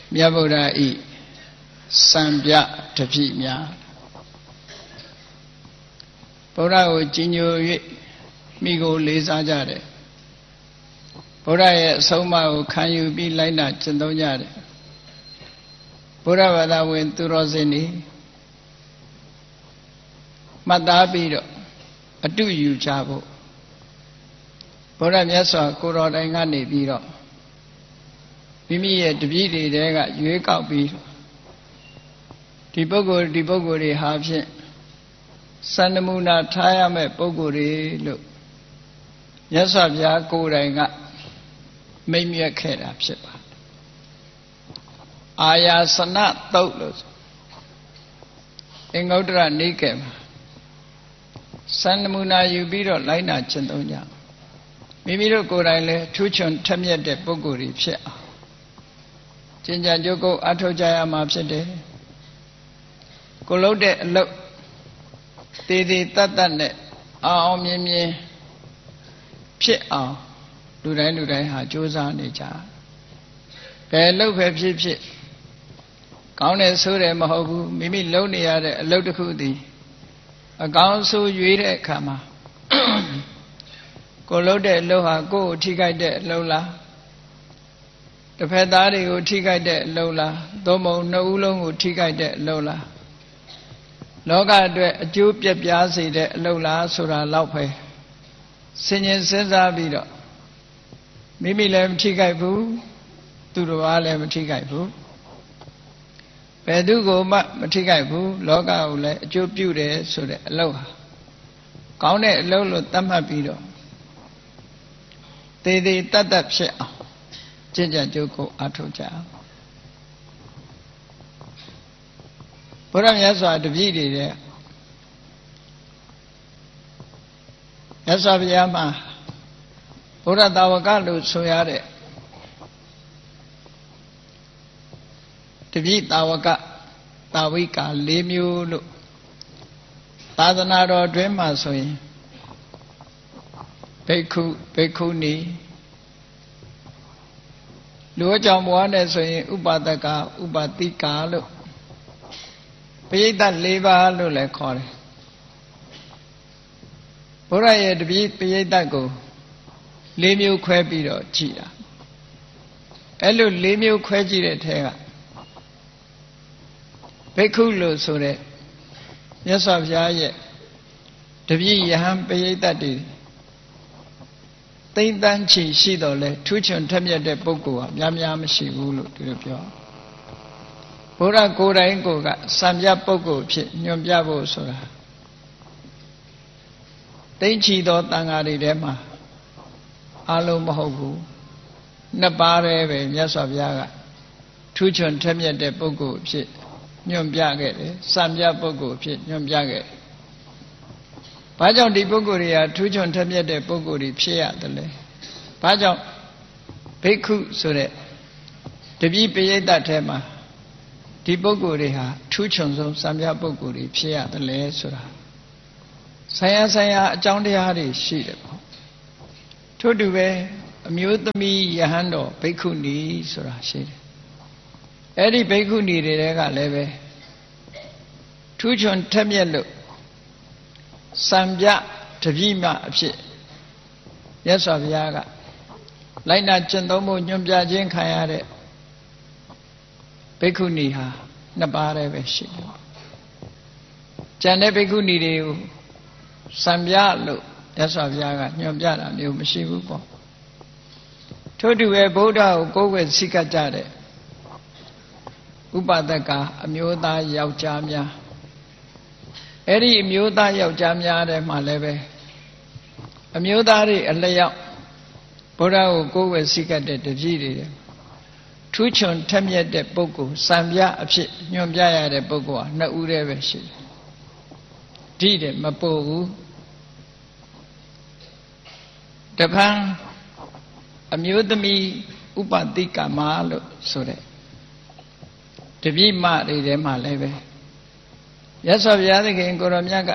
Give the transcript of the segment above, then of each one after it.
မြတ်ဗုဒ္ဓဤစံပြတပိများဗုဒ္ဓကိုကြီးညို၍မိကိုလေးစားကြတယ်ဗုဒ္ဓရဲ့အဆုံးအမကိုခံယူပြီးလိုက်နာကျင့်သုံးကြတယ်ဗုဒ္ဓဘာသာဝင်သူတော်စင်တွေမှတ်သားပြီးတော့အတုယူကြဖို့ဗုဒ္ဓမြတ်စွာကိုယ်တော်တိုင်ကနေပြီးတော့မိမိရဲ့တပည့်တွေတဲကရွေးကောက်ပြီးဒီပုဂ္ဂိုလ်တွေဟာဖြင့်စံနမူနာထားရမယ့်ပုဂ္ဂိုလ်တွေလို့မြတ်စွာဘုရားကိုယ်တိုင်ကမိန့်မြတ်ခဲ့တာဖြစ်ပါတယ်အာယာစနတုတ်လို့အင်္ဂုတ္တရနိကေမှာစံနမူနာယူပြီးတော့လိုက်နာကျင့်သုံးကြမိမိတို့ကိုယ်တိုင်လည်းထူးချွန်ထက်မြက်တဲ့ပုဂ္ဂိုလ်တွေဖြစ်အောင်ကျင့်ကြံကြိုးကုပ်အထောက်ကြရမှာဖြစ်တယ်ကိုလုပ်တဲ့အလုပ်တည်တည်တတ်တတ်နဲ့အောင်မြင်မြင်ဖြစ်အောင်လူတိုင်းဟာကြိုးစားနေကြဘယ်လုပ်ပဲဖြစ်ဖြစ်ကောင်းတယ်ဆိုတယ်မဟုတ်ဘူးမိမိလုပ်နေရတဲ့အလုပ်တစ်ခုတည်းအကောင်းဆိုရွေးတဲ့အခါမှာကိုလုပ်တဲ့အလုပ်ဟာကိုယ်ကိုထိခိုက်တဲ့အလုပ်လားတစ်ဖက်သားတွေကိုထိခိုက်တဲ့အလုပ်လားသို့မဟုတ်နှစ်ဦးလုံးကိုထိခိုက်တဲ့အလုပ်လားလောကအတွက်အကျိုးပြက်ပြားစေတဲ့အလုပ်လားဆိုတာတော့ပဲဆင်ញင်စဉ်းစားပြီးတော့မိမိလည်းမထိခိုက်ဘူးသူတော်ဘာလည်းမထိခိုက်ဘူးဘယ်သူကိုမှမထိခိုက်ဘူးလောကကိုလည်းအကျိုးပြုတယ်ဆိုတဲ့အလုပ်ဟာကောင်းတဲ့အလုပ်လို့သတ်မှတ်ပြီးတော့တည်တည်တတ်တတ်ဖြစ်အောင်ကျင့်ကြံကြိုးကိုအားထုတ်ကြအောင်ဘုရားမြတ်စွာတပည့်တွေတဲ့မြတ်စွာဘုရားမှာဘုရားတာဝကလို့ဆိုရတဲ့တပည့်တာဝကတာဝိကာ၄မျိုးလို့သာသနာတော်အတွင်းမှာဆိုရင်ဘိက္ခုဘိက္ခုနီလူအကြောင်းဘဝနဲ့ဆိုရင်ဥပါဒကဥပါတိကာလို့ပရိသတ်၄ပါးလို့လည်းခေါ်တယ်ဘုရားရဲ့တပည့်ပရိသတ်ကို၄မျိုးခွဲပြီးတော့ကြည်တာအဲ့လို၄မျိုးခွဲကြည့်တဲ့ထဲကဘိက္ခုလို့ဆိုတဲ့မြတ်စွာဘုရားရဲ့တပည့်ယဟန်ပရိသတ်တွေသိမ့်တန်းချီရှိတော့လဲထူးချွန်ထက်မြက်တဲ့ပုဂ္ဂိုလ်ဟာများမရှိဘူးလို့သူတို့ပြောဘုရားကိုယ်တိုင်ကိုကစံပြပုဂ္ဂိုလ်ဖြစ်ညွှန်ပြဖို့ဆိုတာသိမ့်ချီသောတန်ဃာတွေထဲမှာအလုံးမဟုတ်ဘူးနှစ်ပါးတည်းပဲမြတ်စွာဘုရားကထူးချွန်ထက်မြက်တဲ့ပုဂ္ဂိုလ်ဖြစ်ညွှန်ပြခဲ့တယ်စံပြပုဂ္ဂိုလ်ဖြစ်ညွှန်ပြခဲ့တယ်ဘာကြောင့်ဒီပုဂ္ဂိုလ်တွေဟာထူးချွန်ထက်မြက်တဲ့ပုဂ္ဂိုလ်တွေဖြစ်ရတယ်လဲဘာကြောင့်ဘိက္ခုဆိုတဲ့တပည့်ပရိသတ်ထဲမှာဒီပုဂ္ဂိုလ်တွေဟာထူးချွန်ဆုံးစံပြပုဂ္ဂိုလ်တွေဖြစ်ရတယ်လဲဆိုတာဆိုင်ရာအကြောင်းတရားတွေရှိတယ်ပေါ့ထို့တူပဲအမျိုးသမီးယဟန်တော်ဘိက္ခုနီဆိုတာရှိတယ်အဲ့ဒီဘိက္ခုနီတွေကလည်းပဲထူးချွန်ထက်မြက်လို့စံပြတပည့်မအဖြစ်မြတ်စွာဘုရားကလိုက်နာကျင့်သုံးဖို့ညွှန်ပြခြင်းခံရတဲ့ဘိက္ခုနီဟာနှစ်ပါးတည်းပဲရှိတယ်။ကျန်တဲ့ဘိက္ခုနီတွေကိုစံပြလို့မြတ်စွာဘုရားကညွှန်ပြတာမျိုးမရှိဘူးပေါ့။ထို့တူပဲဗုဒ္ဓကိုကိုးကွယ်စိတ်ကကြတဲ့ဥပဒကအမျိုးသားယောက်ျားများအဲ့ဒီအမျိုးသားယောက်ျားများတဲ့မှာလည်းပဲအမျိုးသားတွေအလျောက်ဘုရားကိုကိုးကွယ်စိတ်ကတဲ့တပည့်တွေထူးချွန်ထက်မြက်တဲ့ပုဂ္ဂိုလ်စံပြအဖြစ်ညွှန်ပြရတဲ့ပုဂ္ဂိုလ်ဟာနှစ်ဦးတည်းပဲရှိတယ်ဒီတဲ့မပို့ဘူးတပန်းအမျိုးသမီးဥပတိကမလို့ဆိုတဲ့တပည့်မတွေထဲမှာလည်းပဲရသော်ဘုရားသခင်ကိုရောမြတ်က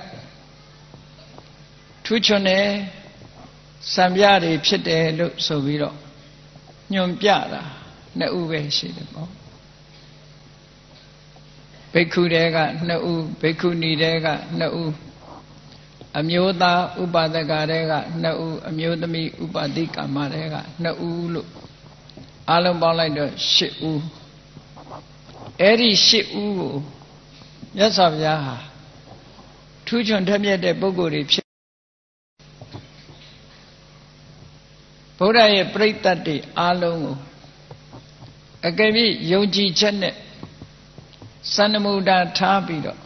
ထူးချွန်တဲ့စံပြတွေဖြစ်တယ်လို့ဆိုပြီးတော့ညွန်ပြတာနှစ်ဦးပဲရှိတယ်ပေါ့ဘိက္ခုတွေက2ဦးဘိက္ခုနီတွေက2ဦးအမျိုးသားဥပဒကတွေက2ဦးအမျိုးသမီးဥပတိကမ္မတွေက2ဦးလို့အလုံးပေါင်းလိုက်တော့8ဦးအဲ့ဒီ8ဦးကိုမြတ်စွာဘုရားဟာထူးချွန်ထက်မြက်တဲ့ပုဂ္ဂိုလ်တွေဖြစ်ဘုရားရဲ့ပြိဿတ်တွေအလုံးကိုအကယ်၍ယုံကြည်ချက်နဲ့စန္ဒမုဒ္ဒထားပြီးတော့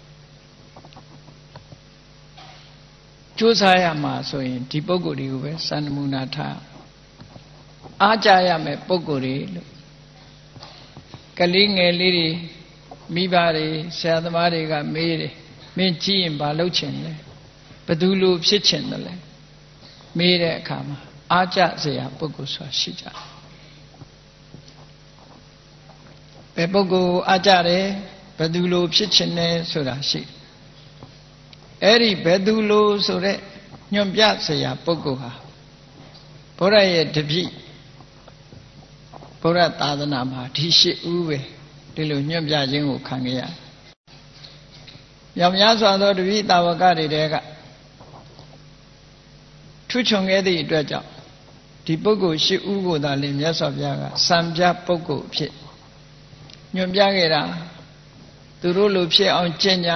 ကြိုးစားရမှာဆိုရင်ဒီပုဂ္ဂိုလ်တွေကိုပဲစန္ဒမုဒ္ဒထားအားကြရမယ်ပုဂ္ဂိုလ်တွေလို့ကလေးငယ်လေးတွေမိဘတွေဆရာသမားတွေကမေးတယ်မင်းကြည့်ရင်ဘာလုပ်ချင်လဲဘယ်သူလိုဖြစ်ချင်တယ်လဲမေးတဲ့အခါမှာအားကြစရာပုဂ္ဂိုလ်ဆိုတာရှိကြဘယ်ပုဂ္ဂိုလ်အားကြတယ်ဘယ်သူလိုဖြစ်ချင်တယ်ဆိုတာရှိအဲ့ဒီဘယ်သူလိုဆိုတဲ့ညွန့်ပြစရာပုဂ္ဂိုလ်ဟာဘုရားရဲ့တပည့်ဘုရားသာသနာမှာဒီ8ဦးပဲဒီလိုညွန့်ပြခြင်းကိုခံခဲ့ရတယ်။မြောင်များစွာသောတပည့်တာဝကတွေတဲကထူးချွန်ခဲ့သည့်အတွက်ကြောင့်ဒီပုဂ္ဂိုလ်8ဦးကိုသာလင်မြတ်စွာဘုရားကစံပြပုဂ္ဂိုလ်ဖြစ်ညွန့်ပြခဲ့တာသူတို့လိုဖြစ်အောင်ကျင့်ကြ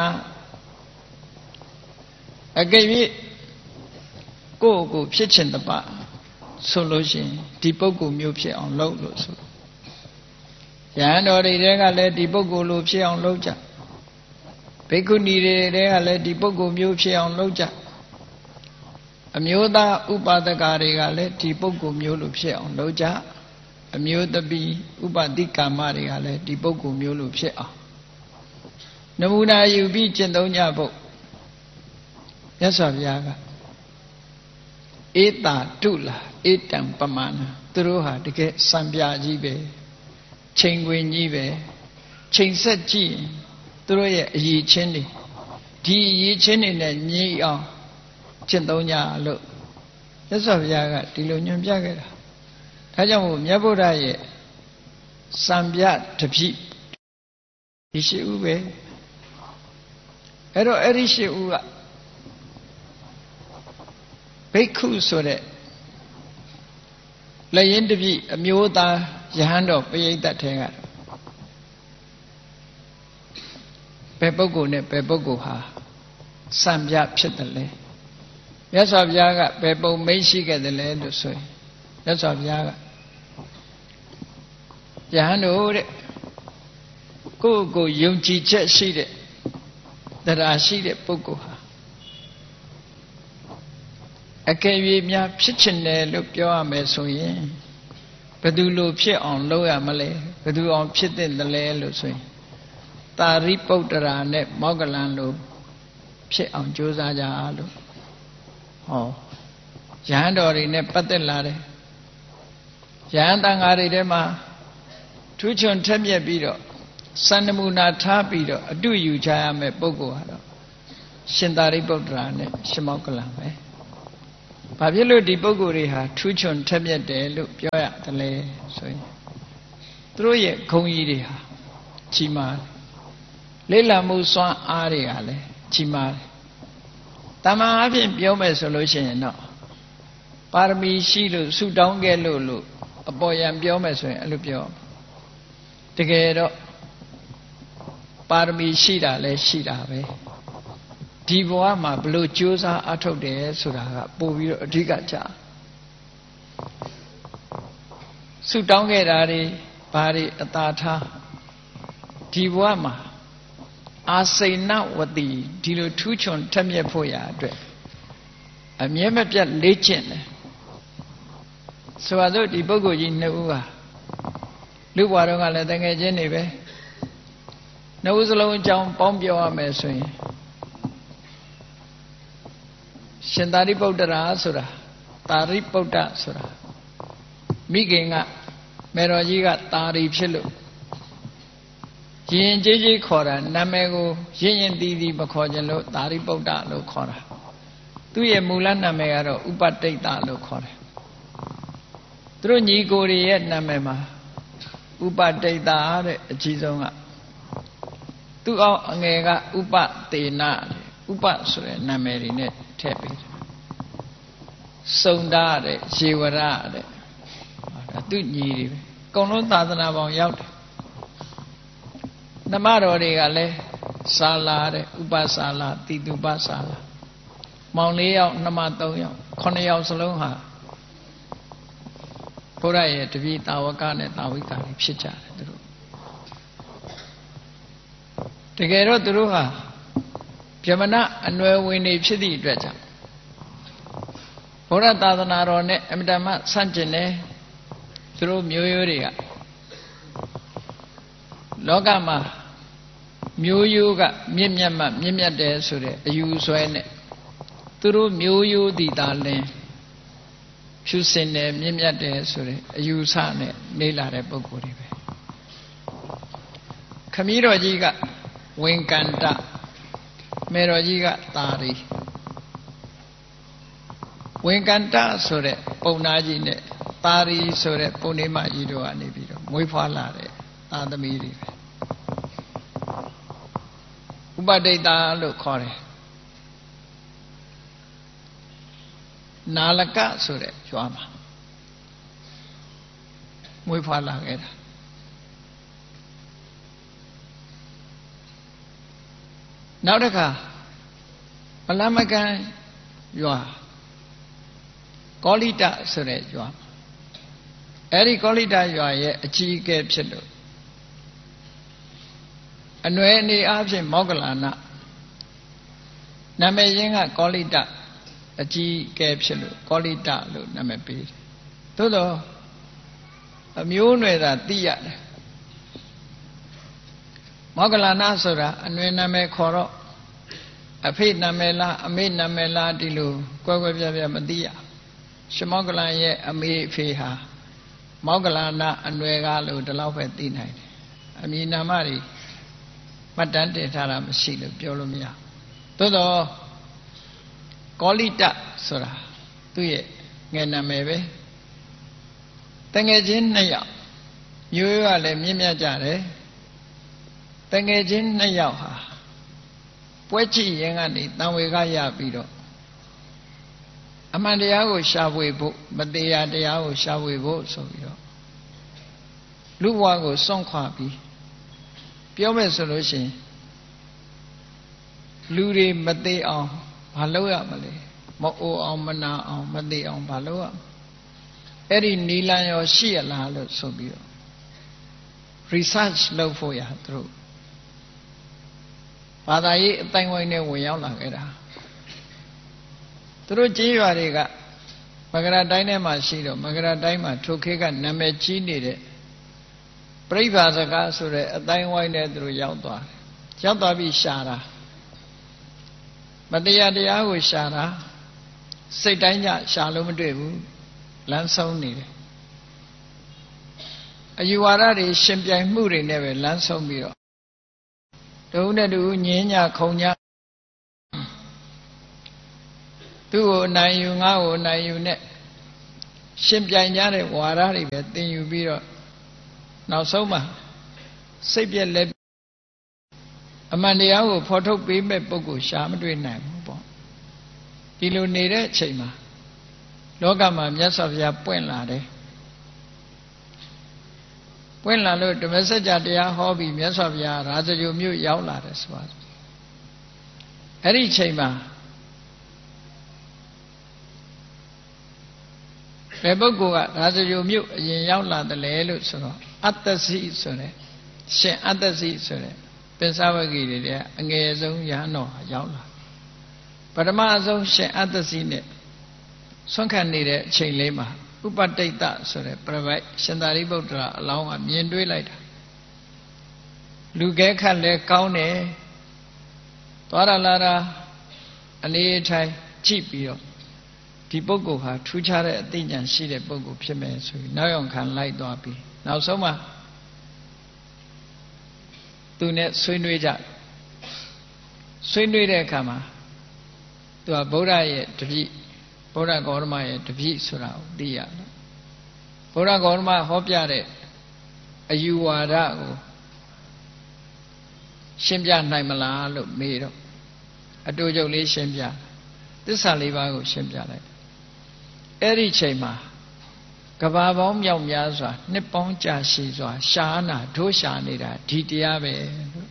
အကယ်၍ကိုယ့်ကိုဖြစ်ချင်တပါဆိုလို့ရှိရင်ဒီပုဂ္ဂိုလ်မျိုးဖြစ်အောင်လုပ်လို့ဆိုရဟန်းတော်တွေတဲကလည်းဒီပုဂ္ဂိုလ်လိုဖြစ်အောင်လုပ်ကြဘိက္ခုနီတွေတဲကလည်းဒီပုဂ္ဂိုလ်မျိုးဖြစ်အောင်လုပ်ကြအမျိုးသားဥပဒကတွေကလည်းဒီပုဂ္ဂိုလ်မျိုးလိုဖြစ်အောင်လုပ်ကြအမျိုးသမီးဥပတိကာမတွေကလည်းဒီပုဂ္ဂိုလ်မျိုးလိုဖြစ်အောင်နမူနာယူပြီးကျင့်သုံးကြဖို့မြတ်စွာဘုရားကဧတာတုလာဧတံပမာဏသူတို့ဟာတကယ်စံပြကြီးပဲချိန်ခွင်ကြီးပဲချိန်ဆက်ကြည့်ရင်သူတို့ရဲ့အရည်ချင်းတွေဒီအရည်ချင်းတွေနဲ့ညီအောင်ကျင့်သုံးကြလို့မြတ်စွာဘုရားကဒီလိုညွှန်ပြခဲ့တာဒါကြောင့်မို့မြတ်ဗုဒ္ဓရဲ့စံပြတပည့်ဒီ8ဦးပဲအဲ့တော့အဲ့ဒီ8ဦးကဘိက္ခုဆိုတဲ့လက်ရင်တပည့်အမျိုးသားယဟန်တော်ပရိသတ်ထဲကဘယ်ပုဂ္ဂိုလ်နဲ့ဘယ်ပုဂ္ဂိုလ်ဟာစံပြဖြစ်တယ်လဲမြတ်စွာဘုရားကဘယ်ပုံမိတ်ရှိခဲ့တယ်လဲလို့ဆိုရင်မြတ်စွာဘုရားကယဟန်တို့တဲ့ကိုယ့်ကိုယုံကြည်ချက်ရှိတဲ့တရားရှိတဲ့ပုဂ္ဂိုလ်ဟာအကယ်၍များဖြစ်ချင်တယ်လို့ပြောရမယ်ဆိုရင်ဘယ်သူလိုဖြစ်အောင်လုပ်ရမလဲဘယ်သူအောင်ဖြစ်တဲ့လဲလို့ဆိုရင်တာရိပုတ္တရာနဲ့မောဂလန်လိုဖြစ်အောင်ကြိုးစားကြလို့ဟောယဟန်တော်တွေနဲ့ပတ်သက်လာတယ်ယဟန်တန်ဃာတွေထဲမှာထူးချွန်ထက်မြက်ပြီးတော့စံနမူနာထားပြီးတော့အတုယူချရမယ်ပုဂ္ဂိုလ်ဟာတော့ရှင်သာရိပုတ္တရာနဲ့ရှင်မောဂလန်ပဲဘာဖြစ်လို့ဒီပုဂ္ဂိုလ်တွေဟာထူးချွန်ထက်မြက်တယ်လို့ပြောရတယ်လဲဆိုရင်သူတို့ရဲ့ဂုဏ်ကြီးတွေဟာကြီးမားလေ့လာမှုစွမ်းအားတွေကလည်းကြီးမားတယ်တမန်အဖြစ်ပြောမယ်ဆိုလို့ရှိရင်တော့ပါရမီရှိလို့ဆုတောင်းခဲ့လို့အပေါ်ယံပြောမယ်ဆိုရင်အဲ့လိုပြောတကယ်တော့ပါရမီရှိတာလည်းရှိတာပဲဒီဘဝမှာဘလို့ကြိုးစားအထုတ်တယ်ဆိုတာကပို့ပြီးတော့အဓိကကြဆုတောင်းခဲ့တာတွေဘာတွေအသာထားဒီဘဝမှာအာစိဏဝတိဒီလိုထူးချွန်ထက်မြက်ဖို့ရာအတွက်အမြဲမပြတ်လေ့ကျင့်တယ်ဆိုတော့ဒီပုဂ္ဂိုလ်ကြီး2ဦးဟာလူဘဝတော့ကလည်းတကယ်ချင်းနေပဲ2ဦးစလုံးအကြောင်းပေါင်းပြောရမယ်ဆိုရင်ရှင်သာရိပုတ္တရာဆိုတာသာရိပုတ္တဆိုတာမိခင်ကမေတော်ကြီးကတာရီဖြစ်လို့ရင်ကြီးကြီးခေါ်တာနာမည်ကိုရင်ရင်တီးတီးမခေါ်ကြလို့သာရိပုတ္တလို့ခေါ်တာသူ့ရဲ့မူလနာမည်ကတော့ဥပတိတ်တလို့ခေါ်တယ်သူတို့ညီကိုတွေရဲ့နာမည်မှာဥပတိတ်တတဲ့အကြီးဆုံးကသူ့အောင်အငယ်ကဥပတေနဥပဆိုတဲ့နာမည်တွေနဲ့ထည့်ပေးတယ်စုံတာတဲ့ရေဝရတဲ့ဒါသူညီတွေပဲအကုန်လုံးသာသနာပေါင်းရောက်တယ်နှမတော်တွေကလည်းစာလာတဲ့ဥပစာလာတိတုပစာလာမောင်၄ယောက်နှမ၃ယောက်9ယောက်စလုံးဟာဘုရားရဲ့တပည့်တာဝကနဲ့တာဝိကာတွေဖြစ်ကြတယ်သူတို့တကယ်တော့သူတို့ဟာဗြဟ္မဏအနွယ်ဝင်နေဖြစ်သည့်အတွက်ကြောင့်ဘုရားသာသနာတော်နဲ့အမြဲတမ်းဆန့်ကျင်တယ်သူတို့မျိုးရိုးတွေကလောကမှာမျိုးရိုးကမြင့်မြတ်မှမြင့်မြတ်တယ်ဆိုတဲ့အယူဆွဲနဲ့သူတို့မျိုးရိုးတည်တာလင်းဖြူစင်တယ်မြင့်မြတ်တယ်ဆိုတဲ့အယူဆနဲ့နေလာတဲ့ပုဂ္ဂိုလ်တွေပဲခမည်းတော်ကြီးကဝင်ကန္တမေတော်ကြီးကတာရီဝင်ကန္တဆိုတဲ့ပုံနာကြီးနဲ့တာရီဆိုတဲ့ပုံနေမကြီးတို့ကနေပြီးတော့မွေးဖွားလာတဲ့သာသမီတွေပဲဥပဒိတာလို့ခေါ်တယ်နာလကဆိုတဲ့ကျွမ်းမှာမွေးဖွားလာခဲ့တာနောက်တစ်ခါဗလမကန်ရွာကောလိတဆိုတဲ့ရွာအဲ့ဒီကောလိတရွာရဲ့အကြီးအကဲဖြစ်လို့အနွယ်အနေအားဖြင့်မောဂလနာနာမည်ရင်းကကောလိတအကြီးအကဲဖြစ်လို့ကောလိတလို့နာမည်ပေးတယ်သို့တော့အမျိုးအနွယ်သာသိရတယ်မောဂလနာဆိုတာအနွယ်နာမည်ခေါ်တော့အဖေနာမည်လားအမေနာမည်လားဒီလိုကွဲကွဲပြားပြားမသိရရှမောဂလန်ရဲ့အမေအဖေဟာမောဂလနာအနွယ်ကလို့ဒီလောက်ပဲသိနိုင်တယ်အမည်နာမတွေမှတ်တမ်းတင်ထားတာမရှိလို့ပြောလို့မရသို့တော့ကောလိတဆိုတာသူ့ရဲ့ငယ်နာမည်ပဲတငယ်ချင်း2ယောက်မျိုးရိုးကလည်းမြင့်မြတ်ကြတယ်တငယ်ချင်း2ယောက်ဟာပွဲကြည့်ရင်ကနေတန်ဝေကရပြီးတော့အမှန်တရားကိုရှာဖွေဖို့မတရားတရားကိုရှာဖွေဖို့ဆိုပြီးတော့လူဘဝကိုစွန့်ခွာပြီးပြောမယ်ဆိုလို့ရှိရင်လူတွေမသေးအောင်ဘာလုပ်ရမလဲမအိုအောင်မနာအောင်မသေးအောင်ဘာလုပ်ရအဲ့ဒီနီလန်ရောရှိရလားလို့ဆိုပြီးတော့ research လုပ်ဖို့ရသူတို့ဘာသာရေးအတိုင်းဝိုင်းနဲ့ဝင်ရောက်လာခဲ့တာသူတို့ကြေးရွာတွေကမကရာတိုင်းထဲမှာရှိတော့မကရာတိုင်းမှာထိုခေတ်ကနာမည်ကြီးနေတဲ့ပြိဗာစကားဆိုတဲ့အတိုင်းဝိုင်းနဲ့သူတို့ရောက်သွားတယ်ရောက်သွားပြီးရှာတာမတရားတရားကိုရှာတာစိတ်တိုင်းကြရှာလို့မတွေ့ဘူးလမ်းဆုံးနေတယ်အယူဝါဒတွေရှင်ပြိုင်မှုတွေနဲ့ပဲလမ်းဆုံးပြီးတော့တူနဲ့တူညင်းညခုံညသူ့ကိုအနိုင်ယူငါ့ကိုအနိုင်ယူနဲ့ရှင်ပြိုင်ကြတဲ့ဝါဒတွေပဲသင်ယူပြီးတော့နောက်ဆုံးမှာစိတ်ပြက်လက်အမှန်တရားကိုဖော်ထုတ်ပေးမဲ့ပုဂ္ဂိုလ်ရှာမတွေ့နိုင်ဘူးပေါ့ဒီလိုနေတဲ့အချိန်မှာလောကမှာမြတ်စွာဘုရားပွင့်လာတယ်ပွင့်လာလို့ဓမ္မစကြာတရားဟောပြီးမြတ်စွာဘုရားရာဇဂိုမြို့ရောက်လာတယ်ဆိုပါစို့အဲ့ဒီအချိန်မှာဘယ်ပုဂ္ဂိုလ်ကရာဇဂိုမြို့အရင်ရောက်လာတယ်လေလို့ဆိုတော့အတ္တစီဆိုတဲ့ရှင်အတ္တစီဆိုတဲ့ပင်စဝဂီတွေတဲ့အငယ်ဆုံးရဟန်းတော်ရောက်လာပထမအဆုံးရှင်အတ္တစီနဲ့ဆွမ်းခံနေတဲ့အချိန်လေးမှာဥပတိတ်တဆိုတဲ့ပြပိုက်ရှင်သာရိပုတ္တရာအလောင်းကမြင်တွေ့လိုက်တာလူကဲခတ်လဲကောင်းတယ်သွားရလာတာအနေထိုင်ကြည့်ပြီးတော့ဒီပုဂ္ဂိုလ်ဟာထူးခြားတဲ့အသိဉာဏ်ရှိတဲ့ပုဂ္ဂိုလ်ဖြစ်မယ်ဆိုပြီးနောက်ရောက်ခံလိုက်သွားပြီးနောက်ဆုံးမှာသူနဲ့ဆွေးနွေးကြဆွေးနွေးတဲ့အခါမှာသူကဗုဒ္ဓရဲ့တပည့်ဗုဒ္ဓဂေါတမရဲ့တပည့်ဆိုတာကိုသိရတယ်ဗုဒ္ဓဂေါတမဟောပြတဲ့အယူဝါဒကိုရှင်းပြနိုင်မလားလို့မေးတော့အတူချုပ်လေးရှင်းပြသစ္စာလေးပါးကိုရှင်းပြလိုက်အဲ့ဒီချိန်မှာကဘာပေါင်းမြောက်များစွာနှစ်ပေါင်းကြာရှည်စွာရှားနာဒုရှာနေတာဒီတရားပဲလို့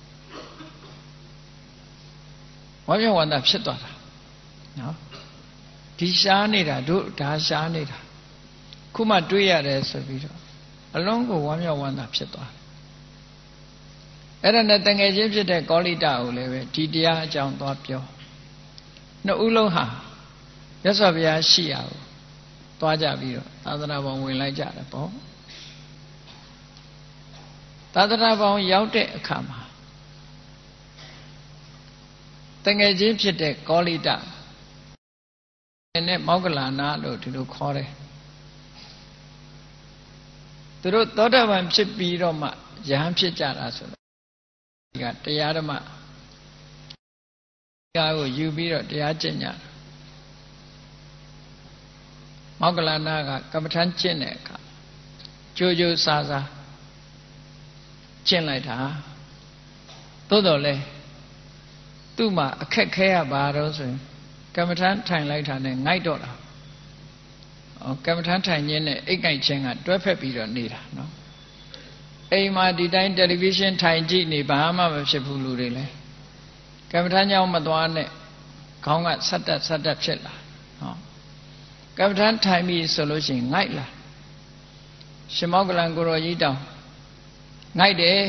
ဝါမျက်ဝန္တာဖြစ်သွားတာနော်ဒီရှားနေတာတို့ဒါရှားနေတာခုမှတွေးရတယ်ဆိုပြီးတော့အလုံးကိုဝါမျက်ဝန္တာဖြစ်သွားတယ်အဲ့ဒါနဲ့တငယ်ချင်းဖြစ်တဲ့ကောလိတကိုလည်းပဲဒီတရားအကြောင်းသွားပြောနှစ်ဦးလုံးဟာမြတ်စွာဘုရားရှိရကိုသွားကြပြီးတော့သာသနာ့ဘောင်ဝင်လိုက်ကြတယ်ပေါ့သာသနာ့ဘောင်ရောက်တဲ့အခါမှာတငယ်ချင်းဖြစ်တဲ့ကောလိတနဲ့မောဂလနာလို့ဒီလိုခေါ်တယ်သူတို့သောတာပန်ဖြစ်ပြီးတော့မှယဟန်ဖြစ်ကြတာဆိုတော့ဒီကတရားဓမ္မတရားကိုယူပြီးတော့တရားကျင့်ကြတာမောဂလနာကကမ္မထမ်းကျင့်တဲ့အခါကြိုးကြိုးစားစားကျင့်လိုက်တာသို့တော်လဲသူ့မှာအခက်ခဲရပါတော့ဆိုရင်ကမ္မထမ်းထိုင်လိုက်တာနဲ့ငိုက်တော့တာကမ္မထမ်းထိုင်ခြင်းနဲ့အိတ်ကိုက်ခြင်းကတွဲဖက်ပြီးတော့နေတာနော်အိမ်မှာဒီတိုင်းတယ်လီဗီရှင်းထိုင်ကြည့်နေဘာမှမဖြစ်ဘူးလူတွေလဲကမ္မထမ်းကြောင့်မသွားနဲ့ခေါင်းကဆက်တက်ဖြစ်လာဟောကမ္မထမ်းထိုင်ပြီဆိုလို့ရှိရင်ငိုက်လာရှင်မောဂလန်ကိုရောကြီးတောင်ငိုက်တယ်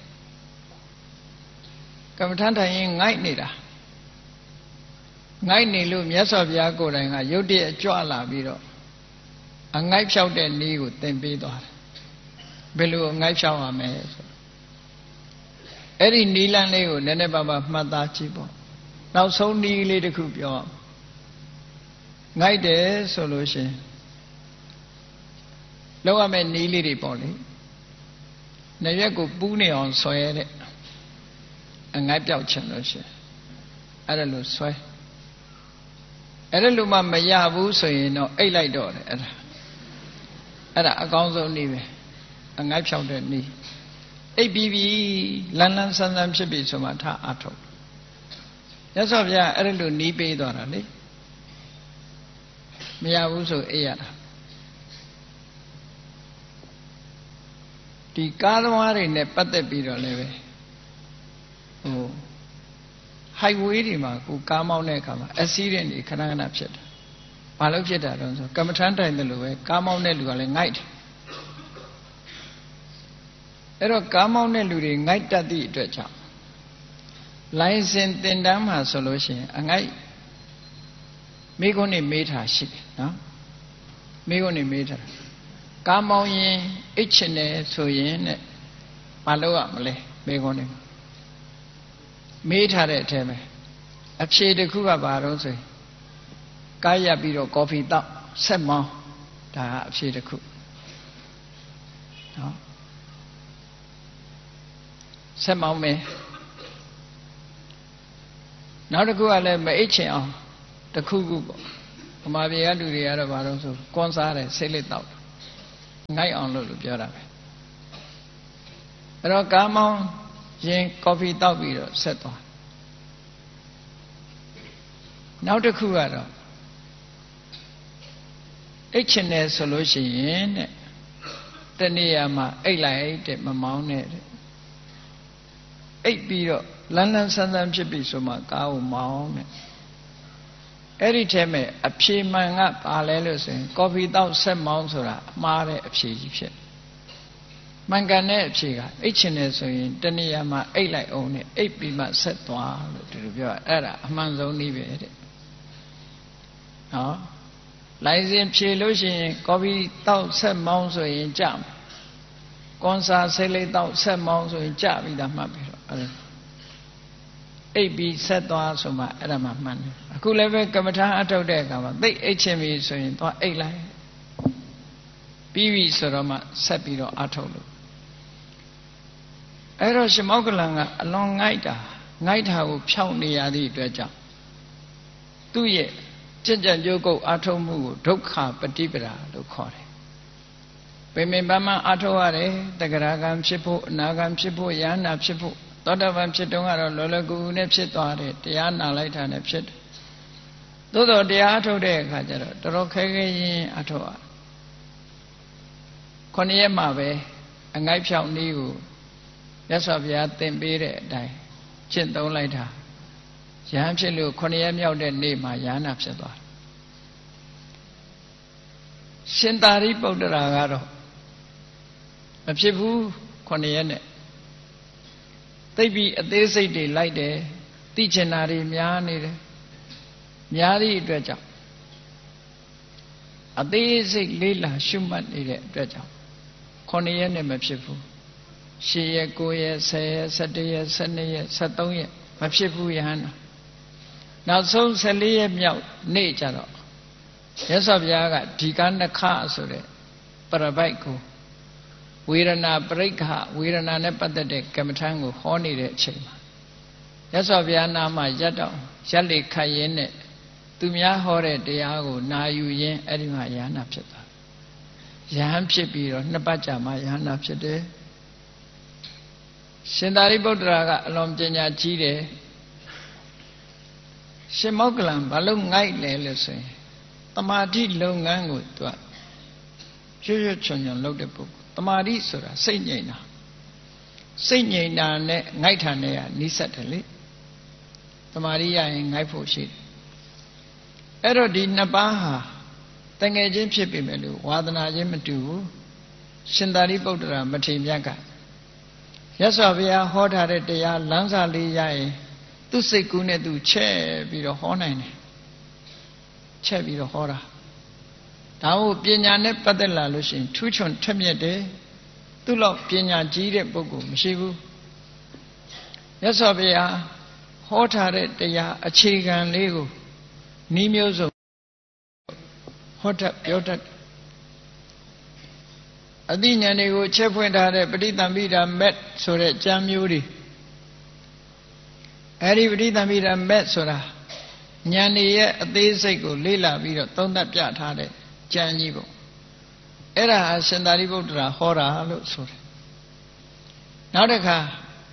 ကမ္မထမ်းထိုင်ရင်ငိုက်နေတာငိုက်နေလို့မြတ်စွာဘုရားကိုယ်တိုင်ကရုတ်တရက်ကြွလာပြီးတော့အငိုက်ဖြောက်တဲ့နည်းကိုသင်ပေးသွားတယ်ဘယ်လိုအငိုက်ဖြောက်ရမလဲဆိုအဲ့ဒီနည်းလမ်းလေးကိုနည်းနည်းပါးပါးမှတ်သားကြည့်ပေါ့နောက်ဆုံးနည်းလေးတစ်ခုပြောငိုက်တယ်ဆိုလို့ရှိရင်လောက်ရမယ့်နည်းလေးတွေပေါ့လေနေရက်ကိုပူးနေအောင်ဆွဲတဲ့အငိုက်ပြောက်ချင်လို့ရှိရင်အဲ့ဒါလို့ဆွဲအဲ့ဒါလို့မှမရဘူးဆိုရင်တော့အိတ်လိုက်တော့တယ်အဲ့ဒါအကောင်းဆုံးနည်းပဲအငိုက်ဖြောက်တဲ့နည်းအိတ်ပြီးပြီလန်းလန်းဆန်းဆန်းဖြစ်ပြီဆိုမှထားအထုတ်ရသော်ဗျာအဲ့ဒါလို့နီးပေးသွားတာလေမရဘူးဆိုအိတ်ရတာဒီကားသမားတွေနဲ့ပတ်သက်ပြီးတော့လည်းပဲhighway တွေမှာကိုကားမောင်းတဲ့အခါမှာ accident တွေခဏခဏဖြစ်တယ်။ဘာလို့ဖြစ်တာလဲဆိုကမ္မထမ်းတိုင်တယ်လို့ပဲကားမောင်းတဲ့လူကလည်းငိုက်တယ်။အဲ့တော့ကားမောင်းတဲ့လူတွေငိုက်တတ်သည့်အတွက်ကြောင့်လိုင်စင်တင်တန်းမှာဆိုလို့ရှိရင်အငိုက်မိခွန်းနေမေးထားရှိတယ်နော်။မိခွန်းနေမေးထားကားမောင်းရင်အိတ်ချင်တယ်ဆိုရင်နဲ့မလုပ်ရမလဲမိခွန်းနေမေးထားတဲ့အထဲမှာအဖြေတစ်ခုကဘာတော့ဆိုရင်ကားရပ်ပြီးတော့ကော်ဖီတောက်ဆက်မောင်းဒါကအဖြေတစ်ခုနော်ဆက်မောင်းမယ်နောက်တစ်ခုကလည်းမအိတ်ချင်အောင်တစ်ခုခုပေါ့ဗမာပြည်ကလူတွေကတော့ဘာလို့ဆိုကွန်စားတယ်ဆေးလေးတောက်ငိုက်အောင်လို့ပြောတာပဲအဲ့တော့ကားမောင်းရင်ကော်ဖီတောက်ပြီးတော့ဆက်သွားနောက်တစ်ခုကတော့အိတ်ချင်တယ်ဆိုလို့ရှိရင်တဲ့တနေ့ရမှာအိတ်လိုက်တဲ့မမောင်းနဲ့တဲ့အိတ်ပြီးတော့လန်းလန်းဆန်းဆန်းဖြစ်ပြီဆိုမှကားကိုမောင်းတဲ့အဲ့ဒီထဲမှာအဖြေမှန်ကပါလဲလို့ဆိုရင်ကော်ဖီတောက်ဆက်မောင်းဆိုတာအမှားတဲ့အဖြေကြီးဖြစ်မှန်ကန်တဲ့အဖြေကအိတ်ချင်တယ်ဆိုရင်တနေ့ရမှာအိတ်လိုက်အောင်နဲ့အိတ်ပြီးမှဆက်သွားလို့ဒီလိုပြောအဲ့ဒါအမှန်ဆုံးနည်းပဲတဲ့နော်လိုင်စင်ဖြေလို့ရှိရင်ကော်ဖီတောက်ဆက်မောင်းဆိုရင်ကြမယ်ကွန်ဆာဆေးလေးတောက်ဆက်မောင်းဆိုရင်ကြပြီဒါမှတ်ပြီတော့အိတ်ပြီးဆက်သွားဆိုမှအဲ့ဒါမှမှန်တယ်အခုလည်းပဲကမ္မထာအထုတ်တဲ့အခါမှာသိအိတ်ချင်ပြီဆိုရင်သွားအိတ်လိုက်ပြီးပြီဆိုတော့မှဆက်ပြီးတော့အထုတ်လို့အဲ့တော့ရှင်မောက္ကလန်ကအလွန်ငိုက်တာကိုဖြောင်းနေရသည့်အတွက်ကြောင့်သူ့ရဲ့ကြံ့ကြံ့ကြိုးကုပ်အထုတ်မှုကိုဒုက္ခပฏิပဒါလို့ခေါ်တယ်ပင်ပန်းပန်းအထုတ်ရတယ်တဂရကံဖြစ်ဖို့အနာကံဖြစ်ဖို့ယန္နာဖြစ်ဖို့သောတာပန်ဖြစ်တုန်းကတော့လောလောကူကူနဲ့ဖြစ်သွားတယ်တရားနာလိုက်တာနဲ့ဖြစ်တယ်သို့တော့တရားအထုတ်တဲ့အခါကျတော့တော်တော်ခဲခဲရင်းအထုတ်อ่ะ9 ရက်မှပဲအငိုက်ဖြောင်းနည်းကိုမြတ်စွာဘုရားသင်ပေးတဲ့အတိုင်းကျင့်သုံးလိုက်တာယဟန်ဖြစ်လို့9 ရက်မြောက်တဲ့နေ့မှာယဟနာဖြစ်သွားတယ်ရှင်သာရိပုတ္တရာကတော့မဖြစ်ဘူး9 ရက်နဲ့သိပြီးအသေးစိတ်တွေလိုက်တယ်သိချင်တာတွေများနေတယ်များသည့်အတွက်ကြောင့်အသေးစိတ်လေးလာရှုမှတ်နေတဲ့အတွက်ကြောင့်9 ရက်နဲ့မဖြစ်ဘူး10 ရက်9 ရက်10 ရက်11 ရက်12 ရက်13 ရက်မဖြစ်ဘူးယဟန်နောက်ဆုံး14 ရက်မြောက်နေ့ကျတော့မြတ်စွာဘုရားကဒီကနခဆိုတဲ့ပရပိုက်ကိုဝေဒနာပရိက္ခဝေဒနာနဲ့ပတ်သက်တဲ့ကမ္မထံကိုဟောနေတဲ့အချိန်မှာမြတ်စွာဘုရားနာမှာရက်တော့ရက်လေခတ်ရင်းနဲ့သူများဟောတဲ့တရားကိုနာယူရင်းအဲ့ဒီမှာယဟနာဖြစ်သွားယဟန်ဖြစ်ပြီးတော့2 ပတ်ကြာမှယဟနာဖြစ်တယ်ရှင်သာရိပုတ္တရာကအလွန်ပညာကြီးတယ်ရှင်မောက္ကလံဘာလို့ငိုက်လဲလို့ဆိုရင်တမာတိလုပ်ငန်းကိုသူကရွရွချွန်ချွန်လုပ်တဲ့ပုဂ္ဂိုလ်တမာတိဆိုတာစိတ်ငြိမ်တာနဲ့ငိုက်ထန်တဲ့ကနိစ္စတယ်လေတမာတိရရင်ငိုက်ဖို့ရှိတယ်အဲ့တော့ဒီ2 ပါးဟာတငယ်ချင်းဖြစ်ပေမဲ့လို့ဝါဒနာချင်းမတူဘူးရှင်သာရိပုတ္တရာမထေရမြတ်ကမြတ်စွာဘုရားဟောထားတဲ့တရားလမ်းစာလေးရရင်သူ့စိတ်ကူးနဲ့သူချက်ပြီးတော့ဟောနိုင်တယ်ချက်ပြီးတော့ဟောတာဒါဟုတ်ပညာနဲ့ပတ်သက်လာလို့ရှိရင်ထူးချွန်ထက်မြက်တယ်သူ့လောက်ပညာကြီးတဲ့ပုဂ္ဂိုလ်မရှိဘူးမြတ်စွာဘုရားဟောထားတဲ့တရားအခြေခံလေးကိုဤမျိုးစုံဟောတတ်ပြောတတ်အသိဉာဏ်တွေကိုချက်ဖွင့်ထားတဲ့ပဋိသင်္ပိဓာမက်ဆိုတဲ့ကျမ်းမျိုးတွေအဲဒီပဋိသင်္ပိဓာမက်ဆိုတာဉာဏ်တွေရဲ့အသေးစိတ်ကိုလေ့လာပြီးတော့သုံးသပ်ပြထားတဲ့ကျမ်းကြီးပေါ့အဲ့ဒါဟာရှင်သာရိပုတ္တရာဟောတာလို့ဆိုတယ်နောက်တစ်ခါ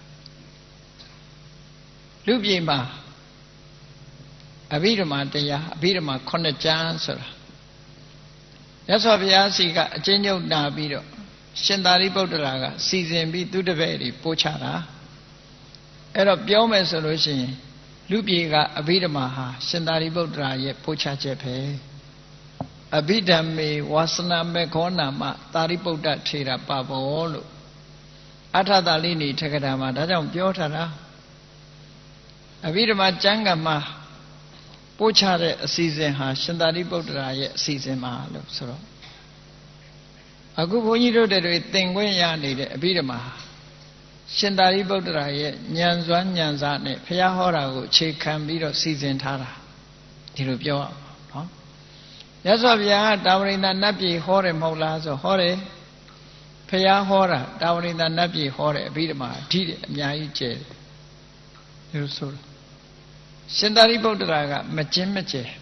လူပြေမှာအဘိဓမ္မာတရားအဘိဓမ္မာ9 ကျမ်းဆိုတာမြတ်စွာဘုရားစီကအကျဉ်းချုပ်နာပြီးတော့ရှင်သာရိပုတ္တရာကစီစဉ်ပြီးသူတပည့်တွေပို့ချတာအဲ့တော့ပြောမယ်ဆိုလို့ရှိရင်လူပြေကအဘိဓမ္မာဟာရှင်သာရိပုတ္တရာရဲ့ပို့ချချက်ပဲအဘိဓမ္မေဝါစနာမေခောနာမသာရိပုတ္တထေရပဘောလို့အထသာလိနိထကထာမှာဒါကြောင့်ပြောထားတာအဘိဓမ္မာကျမ်းဂန်မှာပို့ချတဲ့အစီအစဉ်ဟာရှင်သာရိပုတ္တရာရဲ့အစီအစဉ်မှာလို့ဆိုတော့အခုဘုန်းကြီးတို့တွေသင်ခွင့်ရနေတဲ့အဘိဓမ္မာရှင်သာရိပုတ္တရာရဲ့ဉာဏ်စွမ်းဉာဏ်စားနဲ့ဘုရားဟောတာကိုအခြေခံပြီးတော့စီစဉ်ထားတာဒီလိုပြောအောင်နော်မြတ်စွာဘုရားကတာဝရိန္ဒနတ်ပြည်ဟောတယ်မဟုတ်လားဆိုဟောတယ်ဘုရားဟောတာတာဝရိန္ဒနတ်ပြည်ဟောတယ်အဘိဓမ္မာအဓိတယ်အများကြီးကျဲတယ်ဒီလိုဆိုတာရှင်သာရိပုတ္တရာကမကျင်းမကျဲ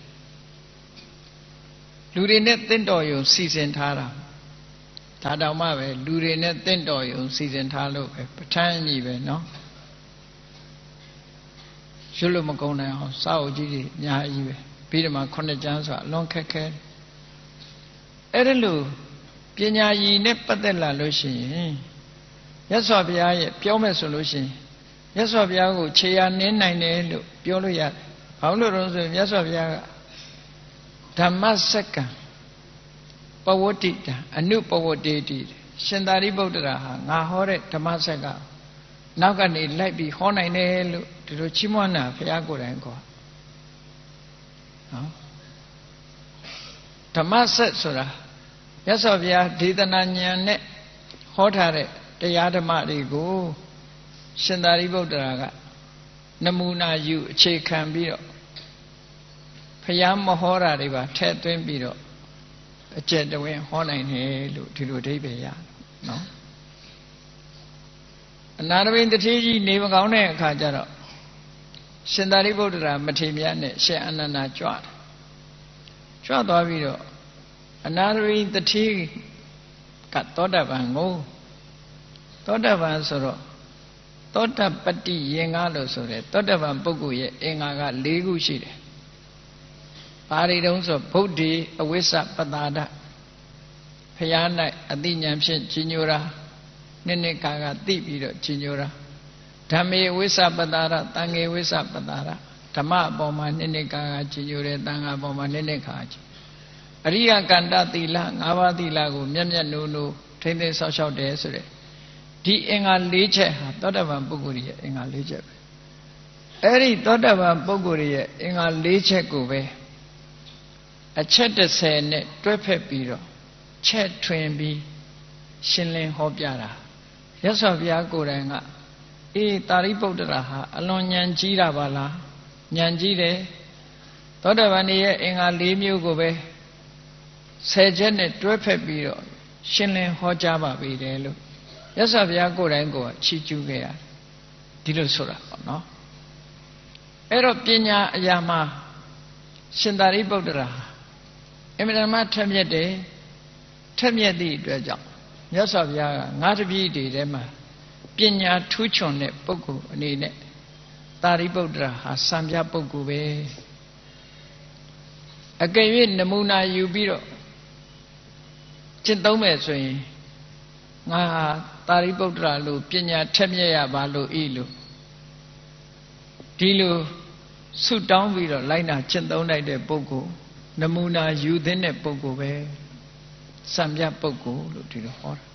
လူတွေနဲ့တင့်တော်ရုံစီစဉ်ထားတာဒါတောင်မှပဲလူတွေနဲ့တင့်တော်ရုံစီစဉ်ထားလို့ပဲပဋ္ဌာန်းကြီးပဲเนาะရွတ်လို့မကုန်နိုင်အောင်စာအုပ်ကြီးတွေအများကြီးပဲပြီးတော့မှ9 ကျမ်းဆိုတာအလွန်ခက်ခဲအဲ့ဒါလို့ပညာရည်နဲ့ပတ်သက်လာလို့ရှိရင်မြတ်စွာဘုရားရဲ့ပြောမယ်ဆိုလို့ရှိရင်မြတ်စွာဘုရားကိုခြေရာနင်းနိုင်တယ်လို့ပြောလို့ရတယ်။ဘာလို့လဲဆိုရင်မြတ်စွာဘုရားကဓမ္မစက္ကံပဝတ္တိတံအနုပဝတ္တေတိရှင်သာရိပုတ္တရာဟာငါဟောတဲ့ဓမ္မစက္ကနောက်ကနေလိုက်ပြီးဟောနိုင်တယ်လို့ဒီလိုချီးမွမ်းတာဘုရားကိုယ်တိုင်ခေါ်နော်ဓမ္မစက်ဆိုတာမြတ်စွာဘုရားဒေသနာဉာဏ်နဲ့ဟောထားတဲ့တရားဓမ္မတွေကိုရှင်သာရိပုတ္တရာကနမူနာယူအခြေခံပြီးတော့ဘုရားမဟောတာတွေပါထည့်သွင်းပြီးတော့အကျက်တဝင်းဟောနိုင်တယ်လို့ဒီလိုအဓိပ္ပာယ်ရနော်အနာရဝိတ္တိကြီးနေမကောင်းတဲ့အခါကျတော့ရှင်သာရိပုတ္တရာမထေရမြတ်နဲ့ရှင်အနန္ဒာကြွသွားပြီးတော့အနာရဝိတ္တိကသောတပန်ကိုသောတပန်ဆိုတော့သောတပတ္တိယင်္ဂလို့ဆိုတဲ့သောတပန်ပုဂ္ဂိုလ်ရဲ့အင်္ဂါက၄ခုရှိတယ်။ဘာတွေတုံးဆိုဗုဒ္ဓေအဝိစ္စပတာဒဖျား၌အသိဉာဏ်ဖြင့်ကြီးညိုတာနှစ်ခါကသိပြီးတော့ကြီးညိုတာဓမ္မေဝိစ္စပတာဒတန်ခေဝိစ္စပတာဒဓမ္မအပေါ်မှာနှစ်ခါကကြီးညိုတယ်တန်ခါအပေါ်မှာနှစ်ခါကြီးအရိယကန္တသီလ၅ပါးသီလကိုမျက်မျက်နှိုးနှိုးထိမ့်သိမ်းဆောက်ရှောက်တယ်ဆိုတဲ့ဒီအင်္ဂါ၄ချက်ဟာသောတပန်ပုဂ္ဂိုလ်ရဲ့အင်္ဂါ၄ချက်ပဲအဲ့ဒီသောတပန်ပုဂ္ဂိုလ်ရဲ့အင်္ဂါ၄ချက်ကိုပဲအချက်30နဲ့တွဲဖက်ပြီးတော့ချက်ထွင်ပြီးရှင်းလင်းဟောပြတာရသော်ဘုရားကိုယ်တိုင်ကသာရိပုတ္တရာဟာအလွန်ဉာဏ်ကြီးတာပါလားဉာဏ်ကြီးတယ်သောတပန်ရဲ့အင်္ဂါ၄မျိုးကိုပဲ10ချက်နဲ့တွဲဖက်ပြီးတော့ရှင်းလင်းဟောကြားပါပြီတယ်လို့ရသော်ဘုရားကိုယ်တိုင်ကိုချီးကျူးခဲ့ရတယ်ဒီလိုဆိုတာပေါ့နော်အဲ့တော့ပညာအရာမှာရှင်သာရိပုတ္တရာအမြဲတမ်းထက်မြက်တယ်ထက်မြက်သည့်အတွက်ကြောင့်မြတ်စွာဘုရားကငါးတပည့်တွေထဲမှာပညာထူးချွန်တဲ့ပုဂ္ဂိုလ်အနေနဲ့သာရိပုတ္တရာဟာစံပြပုဂ္ဂိုလ်ပဲအကယ်၍နမူနာယူပြီးတော့ကျင့်သုံးမယ်ဆိုရင်ငါဟာသာရိပုတ္တရာလို့ပညာထက်မြက်ရပါလို့ဤလို့ဒီလိုဆုတောင်းပြီးတော့လိုက်နာကျင့်သုံးလိုက်တဲ့ပုဂ္ဂိုလ်နမူနာယူသင့်တဲ့ပုဂ္ဂိုလ်ပဲစံပြပုဂ္ဂိုလ်လို့ဒီလိုဟောတာ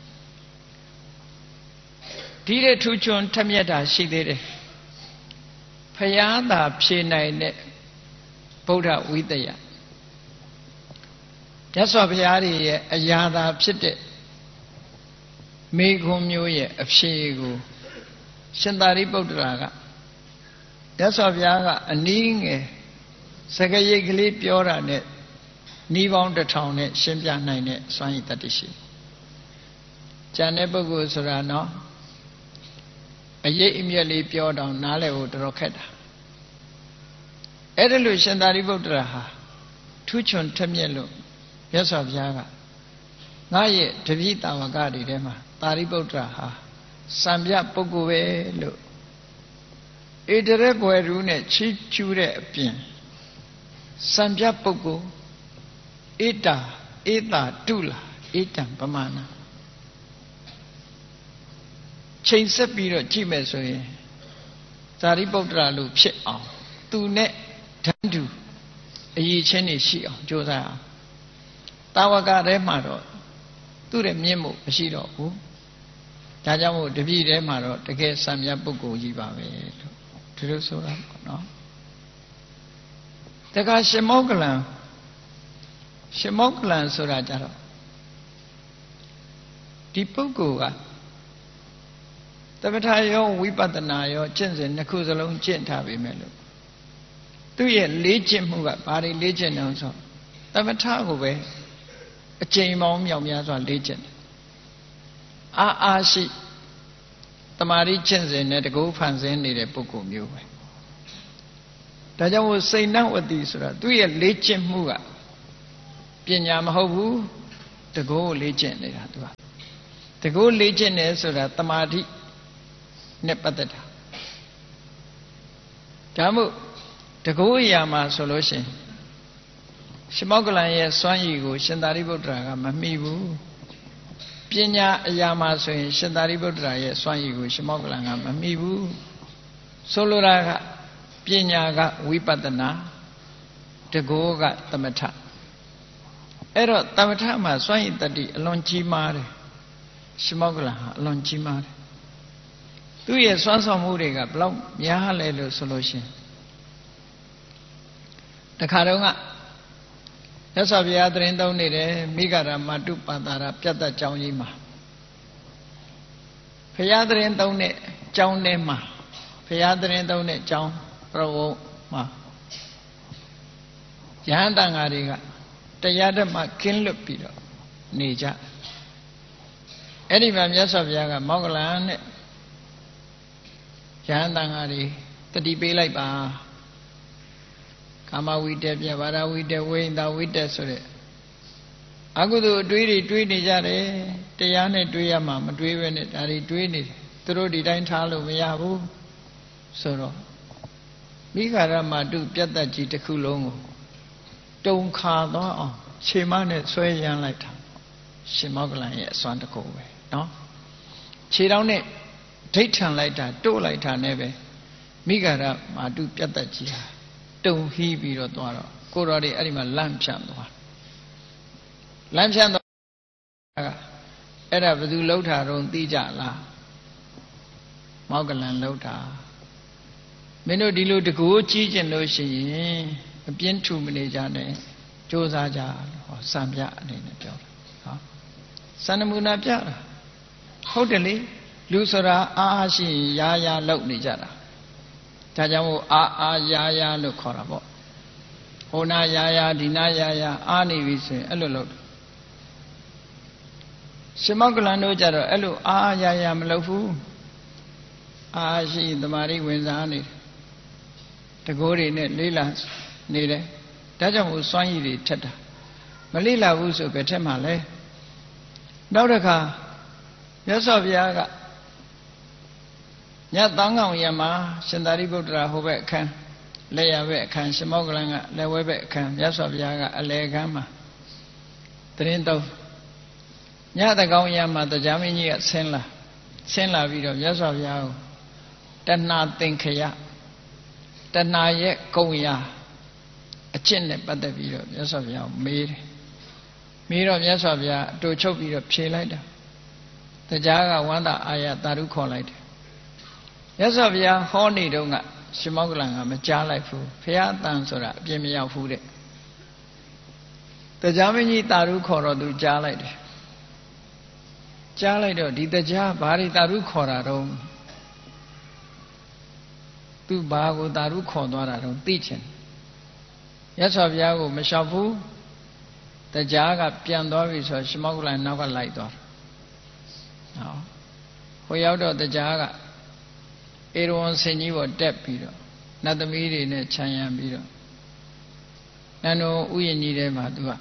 ဒီတဲ့ထူးချွန်ထက်မြက်တာရှိသေးတယ်ဖယားသာဖြေနိုင်တဲ့ဗုဒ္ဓဝိတ္တယမြတ်စွာဘုရားရဲ့အရာသာဖြစ်တဲ့မေခွန်းမျိုးရဲ့အဖြေကိုရှင်သာရိပုတ္တရာကမြတ်စွာဘုရားကအနည်းငယ်စကားရိပ်ကလေးပြောတာနဲ့နီးပေါင်း1000နဲ့ရှင်းပြနိုင်တဲ့စွမ်းရည်တတ္တိရှိကျန်တဲ့ပုဂ္ဂိုလ်ဆိုတာနော်အရေးအမြတ်လေးပြောတော့နားလည်ဖို့တော်တော်ခက်တာအဲ့ဒါလို့ရှင်သာရိပုတ္တရာဟာထူးချွန်ထက်မြက်လို့မြတ်စွာဘုရားကငါရဲ့တပည့်တာဝကတွေထဲမှာသာရိပုတ္တရာဟာစံပြပုဂ္ဂိုလ်ပဲလို့ဧတရက်ဘွယ်ရူးနဲ့ချီးကျူးတဲ့အပြင်စံပြပုဂ္ဂိုလ်ဧတာတုလာဧတံပမာဏချိန်ဆက်ပြီးတော့ကြည့်မယ်ဆိုရင်သာရိပုတ္တရာလို့ဖြစ်အောင်သူနဲ့ဓာတ်တူအရေးချင်းနေရှိအောင်ကြိုးစားအောင်တာဝကထဲမှာတော့သူ့ရဲ့မြင့်မှုမရှိတော့ဘူးဒါကြောင့်မို့တပည့်ထဲမှာတော့တကယ်စံမြတ်ပုဂ္ဂိုလ်ကြီးပါပဲလို့ဒီလိုဆိုတာပေါ့နော်တခါရှင်မောက္ကလံဆိုတာကြတော့ဒီပုဂ္ဂိုလ်ကသမထရောဝိပဿနာရောကျင့်စဉ်နှစ်ခုစလုံးကျင့်ထားပြီမဲ့လို့သူ့ရဲ့လေ့ကျင့်မှုကဘာတွေလေ့ကျင့်တယ်ဆိုသမထကိုပဲအကျဉ်းပေါင်းမြောက်များစွာလေ့ကျင့်တယ်အာရှိတမာရီကျင့်စဉ်နဲ့တကူဖန်ဆင်းနေတဲ့ပုဂ္ဂိုလ်မျိုးပဲဒါကြောင့်မို့စိတ်နှံ့ဝတိဆိုတာသူ့ရဲ့လေ့ကျင့်မှုကပညာမဟုတ်ဘူးတကူလေ့ကျင့်နေတာသူကတကူလေ့ကျင့်တယ်ဆိုတာတမာတိနဲ့ပတ်သက်တာဒါမို့တကူအရာမှာဆိုလို့ရှိရင်ရှင်မောက္ကလံရဲ့စွမ်းရည်ကိုရှင်သာရိပုတ္တရာကမမှီဘူးပညာအရာမှာဆိုရင်ရှင်သာရိပုတ္တရာရဲ့စွမ်းရည်ကိုရှင်မောက္ကလံကမမှီဘူးဆိုလိုတာကပညာကဝိပဿနာတကူကသမထအဲ့တော့သမထမှာစွမ်းရည်တတ္တိအလွန်ကြီးမားတယ်ရှင်မောက္ကလံဟာအလွန်ကြီးမားတယ်သူ့ရဲ့စွမ်းဆောင်မှုတွေကဘလောက်များလဲလို့ဆိုလို့ရှိရင်တခါတော့ကမြတ်စွာဘုရားသရင်သုံးနေတယ်မိဂရမတုပါတာရပြတ်သက်ကြောင်းကြီးမှာဘုရားသရင်သုံးတဲ့ကြောင်းထဲမှာဘုရားသရင်သုံးတဲ့ကြောင်းပြဝုံမှာယဟန်တန်ဃာတွေကတရားဓမ္မကင်းလွတ်ပြီးတော့နေကြအဲ့ဒီမှာမြတ်စွာဘုရားကမောက္ကလံနဲ့ယဟန်တန်ဃာတွေတတိပေးလိုက်ပါကာမဝိတ္တပြဘာရဝိတ္တဝိဟိတဝိတ္တဆိုတဲ့အကုသိုလ်အတွေးတွေတွေးနေကြတယ်တရားနဲ့တွေးရမှာမတွေးဘဲနဲ့ဒါတွေတွေးနေတယ်သူတို့ဒီတိုင်းထားလို့မရဘူးဆိုတော့မိဂရမတုပြတ်သက်ကြီးတစ်ခုလုံးကိုတုံခါသွားအောင်ခြေမနဲ့ဆွဲရမ်းလိုက်တာရှင်မောကလန်ရဲ့အစွမ်းတကူပဲနော်ခြေထောက်နဲ့ဒိဋ္ဌံလိုက်တာတို့လိုက်တာနဲ့ပဲမိဂရမတုပြတ်သက်ကြီးဟာတုံဟီးပြီးတော့သွားတော့ကိုတော်တွေအဲ့ဒီမှာလန့်ဖြန့်သွားလမ်းဖြန့်တော့အဲ့ဒါဘယ်သူလှုပ်တာတော့သိကြလားမောကလန်လှုပ်တာမင်းတို့ဒီလိုတကူကြီးကျင်လို့ရှိရင်အပြင်းထူမနေကြနဲ့ကြိုးစားကြဟောစံပြအနေနဲ့ပြောတာဟောစံနမူနာပြတာဟုတ်တယ်လေလူဆိုတာအားရှိရာရာလှုပ်နေကြတာဒါကြောင့်မို့အားရာရာလို့ခေါ်တာပေါ့ဟိုနာရာရာဒီနာရာရာအားနေပြီဆိုရင်အဲ့လိုလှုပ်ရှင်မောကလန်တို့ကြတော့အဲ့လိုအားရရမလုပ်ဘူးအားရှိသမာဓိဝင်စားနေတယ်တကိုးတွေနဲ့လေးလာနေတယ်ဒါကြောင့်မို့စွမ်းရည်တွေထက်တာမလေးလာဘူးဆိုပဲထက်မှလဲနောက်တစ်ခါမြတ်စွာဘုရားကညသံဃောင်ရမှာရှင်သာရိပုတ္တရာဟိုဘက်အခန်းလက်ရဘက်အခန်းရှင်မောကလန်ကလက်ဝဲဘက်အခန်းမြတ်စွာဘုရားကအလယ်အခန်းမှာတရင်တော့ညတကောင်ရမှာတရားမင်းကြီးကဆင်းလာပြီးတော့မြတ်စွာဘုရားကိုတဏှာသင်္ခယတဏှာရဲ့ဂုံရာအကျင့်နဲ့ပတ်သက်ပြီးတော့မြတ်စွာဘုရားမေးတယ်မေးတော့မြတ်စွာဘုရားအတူချုပ်ပြီးတော့ဖြေလိုက်တာတရားကဝန္တာအာရတာရုခေါ်လိုက်တယ်မြတ်စွာဘုရားဟောနေတော့ကရှင်မောကလန်ကမကြားလိုက်ဘူးဘုရားအတန်ဆိုတာအပြင်းမရောက်ဘူးတဲ့တရားမင်းကြီးတာရုခေါ်တော့သူကြားလိုက်တယ်ကြားလိုက်တော့ဒီတရားဘာတွေတာရုခေါ်တာတော့သူဘာကိုတာရုခေါ်သွားတာတော့သိချင်ရသော်ဘုရားကိုမလျှောက်ဘူးတရားကပြန်သွားပြီဆိုရှင်မောကလန်နောက်ကလိုက်သွားဟောဟိုရောက်တော့တရားကဧရဝံဆင်ကြီးပေါ်တက်ပြီးတော့နတ်သမီးတွေနဲ့ခြံရံပြီးတော့နန္ဒဥယျာဉ်ကြီးထဲမှာသူက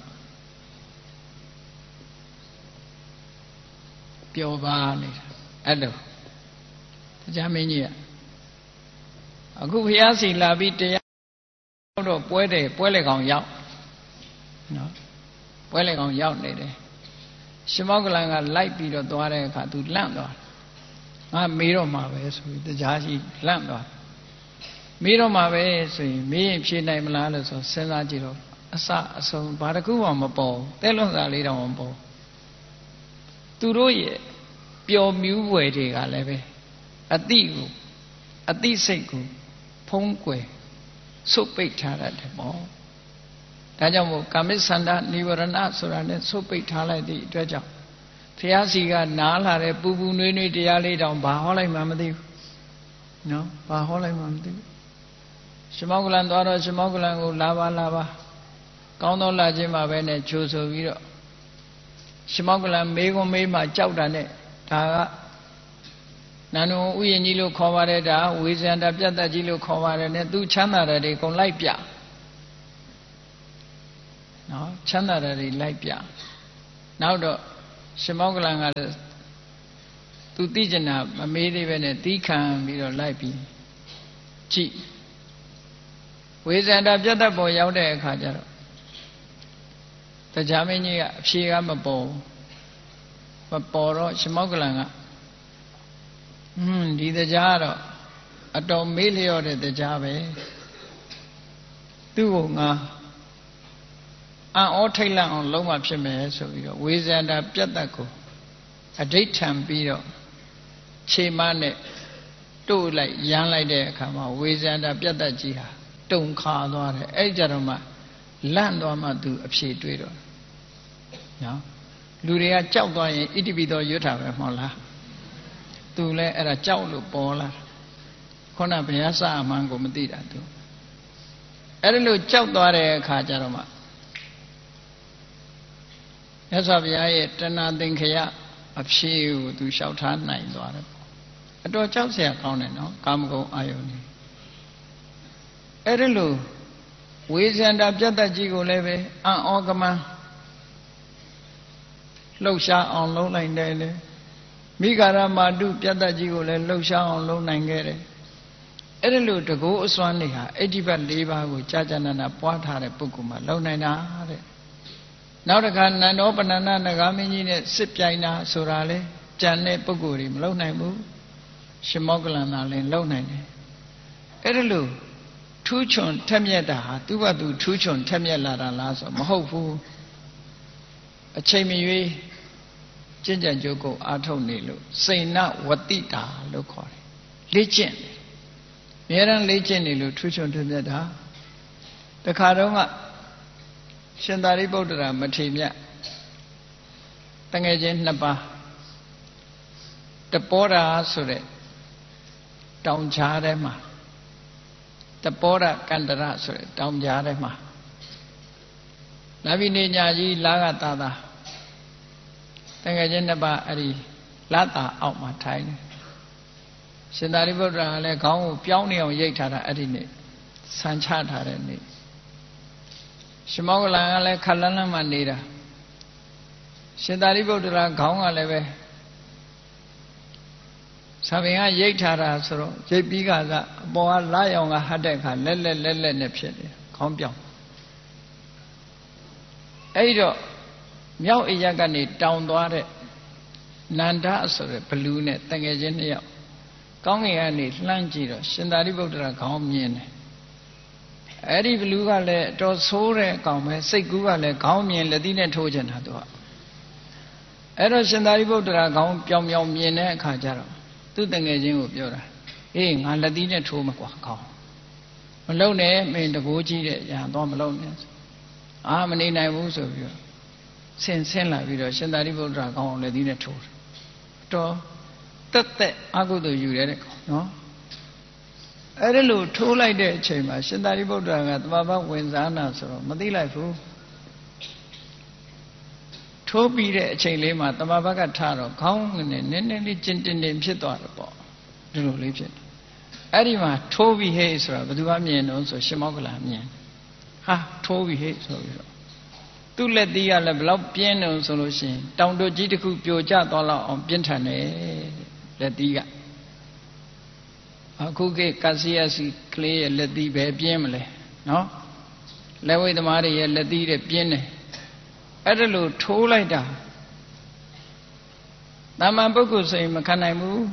ပျော်ပါနေတာအဲ့လိုတရားမင်းကြီးကအခုဘုရားစီလာပြီးတရားတော့ပွဲလေကောင်ရောက်နော်ပွဲလေကောင်ရောက်နေတယ်ရှင်မောကလန်ကလိုက်ပြီးတော့သွားတဲ့အခါသူလန့်သွားငါမေးတော့မှာပဲဆိုပြီးတရားရှိလန့်သွားမေးတော့မှာပဲဆိုရင်မေးရင်ဖြေနိုင်မလားလို့ဆိုစဉ်းစားကြည့်တော့အစအဆုံးဘာတစ်ခုမှမပေါ်တဲလွန်စာလေးတောင်မပေါ်သူတို့ရဲ့ပျော်မြူးွယ်တွေကလည်းပဲအတိစိတ်ကိုဖုံးကွယ်ဆုတ်ပိတ်ထားရတယ်ပေါ့ဒါကြောင့်မို့ကာမိသန္တာနိဝရဏဆိုတာနဲ့ဆုတ်ပိတ်ထားလိုက်သည့်အတွက်ကြောင့်ဘုရားစီကနားလာတဲ့ပူပူနွေးနွေးတရားလေးတောင်ဘာဟောလိုက်မှမသိဘူးနော်ဘာဟောလိုက်မှမသိဘူးရှင်မောကလန်သွားတော့ရှင်မောကလန်ကိုလာပါကောင်းသောလာခြင်းမှာပဲနဲ့ချိုးဆိုပြီးတော့ရှင်မောကလန်မေးခွန်းမေးမှကြောက်တာနဲ့ဒါကနန္ဒဥယျာဉ်ကြီးလို့ခေါ်ပါတယ်ဒါဝေဇန္တာပြတ်သက်ကြီးလို့ခေါ်ပါတယ်နဲ့သူချမ်းသာတယ်တွေအကုန်လိုက်ပြနော်ချမ်းသာတယ်တွေလိုက်ပြနောက်တော့ရှင်မောကလန်ကသူသိကျင်တာမမေးသေးပဲနဲ့တီးခံပြီးတော့လိုက်ပြီးကြည့်ဝေဇန္တာပြတ်သက်ပေါ်ရောက်တဲ့အခါကျတော့တရားမင်းကြီးကအဖြေကမပေါ်တော့ရှင်မောကလန်ကဒီတရားတော့အတော်မေးလျော့တဲ့တရားပဲသူ့ကိုငါအံ့ဩထိတ်လန့်အောင်လုံးဝဖြစ်မယ်ဆိုပြီးတော့ဝေဇန္တာပြတ်သက်ကိုအဓိဋ္ဌံပြီးတော့ခြေမနဲ့တို့လိုက်ရမ်းလိုက်တဲ့အခါမှာဝေဇန္တာပြတ်သက်ကြီးဟာတုံခါသွားတယ်အဲ့ကြတော့မှလန့်သွားမှသူအဖြေတွေးတော့နော်လူတွေကကြောက်သွားရင်ဣတိပိသောရွတ်တာပဲမဟုတ်လားသူလည်းအဲ့ဒါကြောက်လို့ပေါ်လာခုနဘုရားစာအမှန်ကိုမသိတာသူအဲ့ဒါလို့ကြောက်သွားတဲ့အခါကျတော့မှမြတ်စွာဘုရားရဲ့တဏှာသင်္ခယအဖြေကိုသူလျှောက်ထားနိုင်သွားတယ်အတော်ကြောက်စရာကောင်းတယ်နော်ကာမဂုဏ်အာယုန်ကြီးအဲ့ဒါလို့ဝေဇန္တာပြတ်သက်ကြီးကိုလည်းပဲအံ့ဩကမန်းလှုပ်ရှားအောင်လုံးလိုက်တယ်လေမိဂရမာတုပြတ်တတ်ကြီးကိုလည်းလှုပ်ရှားအောင်လုပ်နိုင်ခဲ့တယ်အဲ့ဒါလို့တကောအစွမ်းနေဟာအဋ္ဌိပတ်၄ပါးကိုကြာကြာနာနာပွားထားတဲ့ပုဂ္ဂိုလ်မှလုံနိုင်တာတဲ့နောက်တစ်ခါနန္ဒောပဏ္ဏနဂါမင်းကြီးနဲ့စစ်ပြိုင်တာဆိုတာလေကြံတဲ့ပုဂ္ဂိုလ်တွေမလုံနိုင်ဘူးရှင်မောကလန်သာလည်းလုံနိုင်တယ်အဲ့ဒါလို့ထူးချွန်ထက်မြက်တာဟာသူ့ဘာသူထူးချွန်ထက်မြက်လာတာလားဆိုမဟုတ်ဘူးအချိန်မရွေးကျင့်ကြံကြိုးကိုအားထုတ်နေလို့စိဏဝတိတာလို့ခေါ်တယ်လေ့ကျင့်တယ်အများရန်လေ့ကျင့်နေလို့ထူးချွန်ထက်မြက်တာတခါတော့ကရှင်သာရိပုတ္တရာမထေရမြတ်တငယ်ချင်းနှစ်ပါးတပောဓာဆိုတဲ့တောင်ကြားထဲမှာတပောဓကန္တရဆိုတဲ့တောင်ကြားထဲမှာလာပြီးနေညာကြီးလာကသာသာတငယ်ချင်းနှစ်ပါးအဲ့ဒီလာတာအောက်မှာထိုင်နေရှင်သာရိပုတ္တရာကလည်းခေါင်းကိုပြောင်းနေအောင်ရိတ်ထားတာအဲ့ဒီနေ့ဆန်ချထားတဲ့နေ့ရှင်မောကလန်ကလည်းခက်လန်းလန်းမှနေတာရှင်သာရိပုတ္တရာခေါင်းကလည်းပဲသာပင်ကရိတ်ထားတာဆိုတော့ရိတ်ပြီးကအပေါ်ကလာရောင်ကဟတ်တဲ့အခါလက်နဲ့ဖြစ်နေခေါင်းပြောင်းအဲ့တော့မြောက်အရက်ကနေတောင်သွားတဲ့နန္ဒဆိုတဲ့ဘလူးနဲ့တငယ်ချင်းနှစ်ယောက်ကောင်းကင်ကနေလှမ်းကြည့်တော့ရှင်သာရိပုတ္တရာခေါင်းမြင်တယ်အဲ့ဒီဘလူးကလည်းတော်ဆိုးတဲ့အကောင်ပဲစိတ်ကူးကလည်းခေါင်းမြင်လက်သီးနဲ့ထိုးချင်တာသူကအဲ့တော့ရှင်သာရိပုတ္တရာခေါင်းပြောင်ပြောင်မြင်တဲ့အခါကျတော့သူ့တငယ်ချင်းကိုပြောတာအေးငါလက်သီးနဲ့ထိုးမကွာခေါင်းမလုံနဲ့မင်းတကိုးကြီးတဲ့ညာတော့မလုံနဲ့အာမနေနိုင်ဘူးဆိုပြီးတော့ဆင်းလာပြီးတော့ရှင်သာရိပုတ္တရာခေါင်းလက်သီးနဲ့ထိုးတယ်တော်တက်အကုသိုလ်ယူတဲ့ကောင်နော်အဲ့ဒါလို့ထိုးလိုက်တဲ့အချိန်မှာရှင်သာရိပုတ္တရာကတဘာဝဝင်စားနာဆိုတော့မသိလိုက်ဘူးထိုးပြီးတဲ့အချိန်လေးမှာတဘာဝကထတော့ခေါင်းနဲ့နည်းနည်းလေးကျင်တင်ဖြစ်သွားတယ်ပေါ့ဒီလိုလေးဖြစ်တယ်အဲ့ဒီမှာထိုးပြီးဟဲ့ဆိုတာဘယ်သူကမြင်တော့ဆိုရှင်မောကလန်မြင်ဟာထိုးပြီးဟဲ့ဆိုပြီးတော့သူ့လက်သီးကလည်းဘလောက်ပြင်းတယ်ဆိုလို့ရှိရင်တောင်တုတ်ကြီးတစ်ခုပြိုကျသွားလောက်အောင်ပြင်းထန်တယ်လက်သီးကအခုကကာစီယာစီကလေးရဲ့လက်သီးပဲပြင်းမလဲနော်လက်ဝိသမားတွေရဲ့လက်သီးတွေပြင်းတယ်အဲ့ဒါလို့ထိုးလိုက်တာတာမန်ပုဂ္ဂိုလ်ဆိုရင်မခံနိုင်ဘူး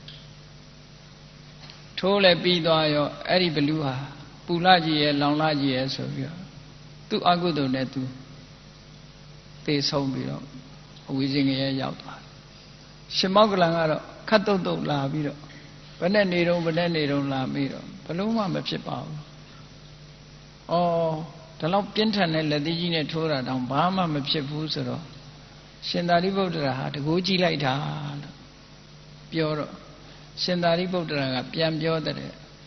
ထိုးလည်းပြီးသွားရောအဲ့ဒီဘလူးဟာပူလာကြီးရဲ့လောင်လာကြီးရဲ့ဆိုပြီးတော့သူ့အကုသိုလ်နဲ့သူသေဆုံးပြီးတော့အဝိဇ္ဇင်ရဲ့ရောက်သွားရှင်မောကလန်ကတော့ခတ်တုတ်လာပြီးတော့ဘယ်နဲ့နေတော့လာမိတော့ဘလို့မှမဖြစ်ပါဘူး။အော်ဒါလောက်ပြင်းထန်တဲ့လက်သီးကြီးနဲ့ထိုးတာတောင်ဘာမှမဖြစ်ဘူးဆိုတော့ရှင်သာရိပုတ္တရာဟာတကိုးကြည့်လိုက်တာလို့ပြောတော့ရှင်သာရိပုတ္တရာကပြန်ပြောတဲ့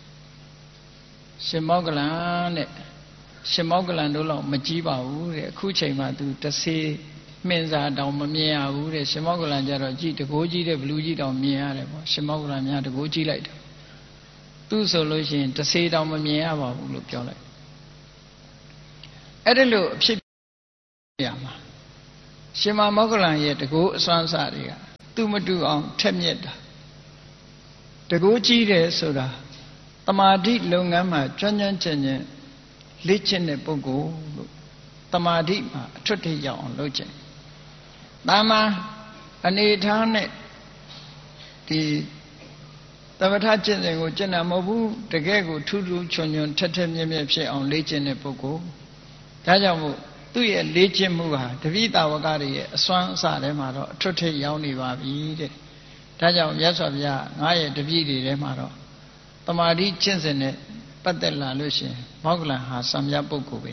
ရှင်မောကလန်တဲ့ရှင်မောကလန်တို့လောက်မကြည့်ပါဘူးတဲ့အခုချိန်မှသူတဆေးမှင်စာတောင်မမြင်ရဘူးတဲ့ရှင်မောကလန်ကျတော့ကြည့်တကိုးကြီးတဲ့ဘလူးကြီးတောင်မြင်ရတယ်ပေါ့ရှင်မောကလန်များတကိုးကြည့်လိုက်တယ်သူဆိုလို့ရှိရင်တဆေးတောင်မမြင်ရပါဘူးလို့ပြောလိုက်အဲ့ဒါလို့အဖြစ်ရမှာရှင်မောကလန်ရဲ့တကိုးအစွမ်းအစတွေကသူ့မတူအောင်ထက်မြက်တာတကိုးကြီးတယ်ဆိုတာတမာတိလုပ်ငန်းမှာကျွမ်းကျင်လေ့ကျင့်တဲ့ပုဂ္ဂိုလ်လို့တမာတိမှာအထွတ်ထိပ်ရောက်အောင်လုပ်ခြင်းတာမန်အနေထားနဲ့ဒီသမထကျင့်စဉ်ကိုကျင့်တာမဟုတ်ဘူးတကယ်ကိုထူးထူးချွန်ချွန်ထက်ထက်မြက်မြက်ဖြစ်အောင်လေ့ကျင့်တဲ့ပုဂ္ဂိုလ်ဒါကြောင့်မို့သူ့ရဲ့လေ့ကျင့်မှုဟာတပိတာဝကတွေရဲ့အစွမ်းအစထဲမှာတော့အထွတ်ထိပ်ရောက်နေပါပြီတဲ့ဒါကြောင့်မြတ်စွာဘုရားငါရဲ့တပည့်တွေထဲမှာတော့တမာတိကျင့်စဉ်နဲ့ပတ်သက်လာလို့ရှိရင်မောဂလန်ဟာစံပြပုဂ္ဂိုလ်ပဲ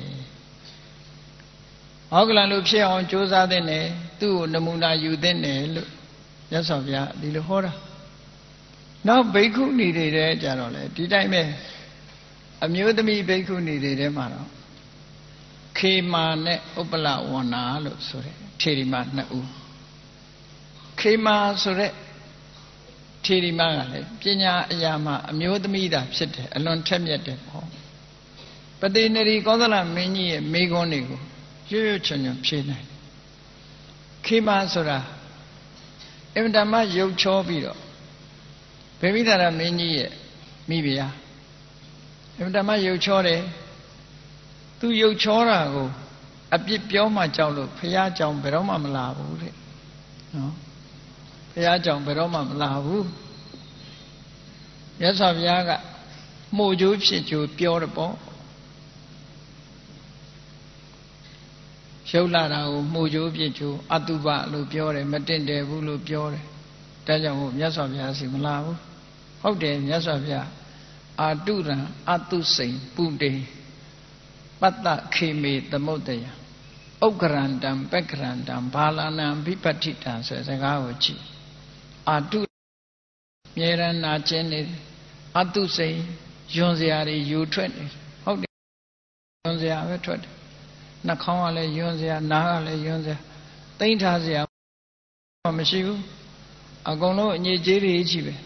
မောဂလန်လိုဖြစ်အောင်ကြိုးစားတဲ့နဲ့သူ့ကိုနမူနာယူတဲ့နဲ့လို့မြတ်စွာဘုရားဒီလိုဟောတာနောက်ဘိက္ခုနီတွေတဲ့ကြတော့လေဒီတိုင်းပဲအမျိုးသမီးဘိက္ခုနီတွေထဲမှာတော့ခေမာနဲ့ဥပလဝဏ္ဏလို့ဆိုတဲ့ထေရီမနှစ်ဦးခေမာဆိုတဲ့ထေရီမကလည်းပညာအရာမှာအမျိုးသမီးသာဖြစ်တယ်အလွန်ထက်မြက်တယ်ပေါ့ပတိနရီကောသလမင်းကြီးရဲ့မိဂွန်းတွေကိုရွရွချွန်ချွန်ဖြေနိုင်ခေမာဆိုတာအင်မတန်မှရုပ်ချောပြီးတော့ဗေမိသာရမင်းကြီးရဲ့မိဖုရားအင်မတန်မှရုပ်ချောတယ်သူရုပ်ချောတာကိုအပြစ်ပြောမှကြောက်လို့ဘုရားကြောင့်ဘယ်တော့မှမလာဘူးတဲ့နော်ဘုရားကြောင့်ဘယ်တော့မှမလာဘူးမြတ်စွာဘုရားကမှုကျိုးဖြစ်ကျိုးပြောတယ်ပေါ့ရုပ်လာတာကိုမှုကျိုးဖြစ်ကျိုးအတုပလို့ပြောတယ်မတင့်တယ်ဘူးလို့ပြောတယ်ဒါကြောင့်မို့မြတ်စွာဘုရားစီမလာဘူးဟုတ်တယ်မြတ်စွာဘုရားအာတုရံအတုစိန်ပုတေပတ္တခေမေသမုဒ္ဒယဥက္ကရန္တံပက္ကရန္တံဘာလနံဘိပတ္ထိတံဆိုတဲ့စကားကိုကြည့်အာတုမြေရနာကျင်းနေအတုစိန်ယွန်စရာတွေယူထွက်နေဟုတ်တယ်ယွန်စရာပဲထွက်တယ်နှာခေါင်းကလည်းယွန်စရာနားကလည်းယွန်စရာသိမ့်ထားစရာမရှိဘူးအကုန်လုံးအညစ်အကြေးတွေကြီးပဲ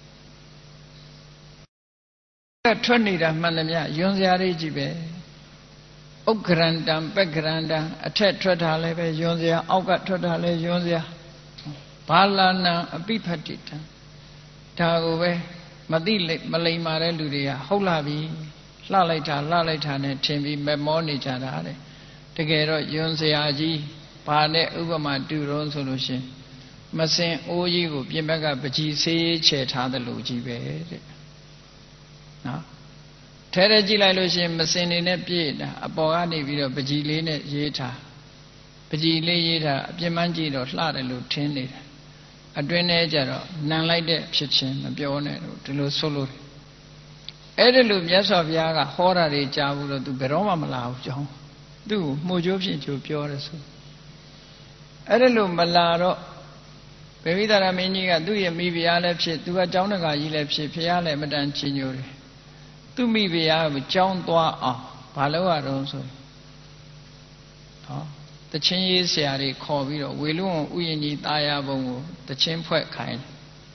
ထွက်နေတာမှန်တယ်မြယွန်စရာတွေကြီးပဲဥက္ကရန္တံပက္ကရန္တံအထက်ထွက်တာလည်းပဲယွန်စရာအောက်ကထွက်တာလည်းယွန်စရာဘာလနံအပိဖတ္တိတံဒါကိုပဲမသိမလိမ္မာတဲ့လူတွေကဟုတ်လာပြီလှလိုက်တာနဲ့ထင်ပြီးမမောနေကြတာတဲ့တကယ်တော့ယွန်စရာကြီးဘာနဲ့ဥပမာတူတော့ဆိုလို့ရှင်မစင်အိုးကြီးကိုပြင်ဘက်ကပကြီးဆေးချဲထားတယ်လို့ကြီးပဲတဲ့နော်ထဲထဲကြည့်လိုက်လို့ရှင်မစင်နေနဲ့ပြည့်တာအပေါ်ကနေပြီးတော့ပကြီးလေးနဲ့ရေးထားပကြီးလေးရေးထားအပြင်မှန်းကြည့်တော့လှတယ်လို့ထင်နေတာအတွင်းထဲကျတော့နံလိုက်တဲ့ဖြစ်ချင်းမပြောနဲ့လို့ဒီလိုဆိုလို့အဲ့ဒီလိုမြတ်စွာဘုရားကဟောတာတွေကြားဘူးလို့သူဘယ်တော့မှမလာဘူးကြောင်းသူ့ကိုမှုကျိုးဖြစ်ကျိုးပြောတယ်ဆိုအဲ့ဒီလိုမလာတော့ဗေမိသာရမင်းကြီးကသူ့ရဲ့မိဖုရားလည်းဖြစ်သူကကျောင်းတကာကြီးလည်းဖြစ်ဖုရားလည်းအမတန်ချီးညိုတယ်သူ့မိဖုရားကိုကျောင်းသွားအောင်ဘာလို့ရတော့ဆိုဟောတချင်းရေးဆရာတွေခေါ်ပြီးတော့ဝေလွန်းဥယျာဉ်ကြီးတာယာဘုံကိုတချင်းဖွဲ့ခိုင်း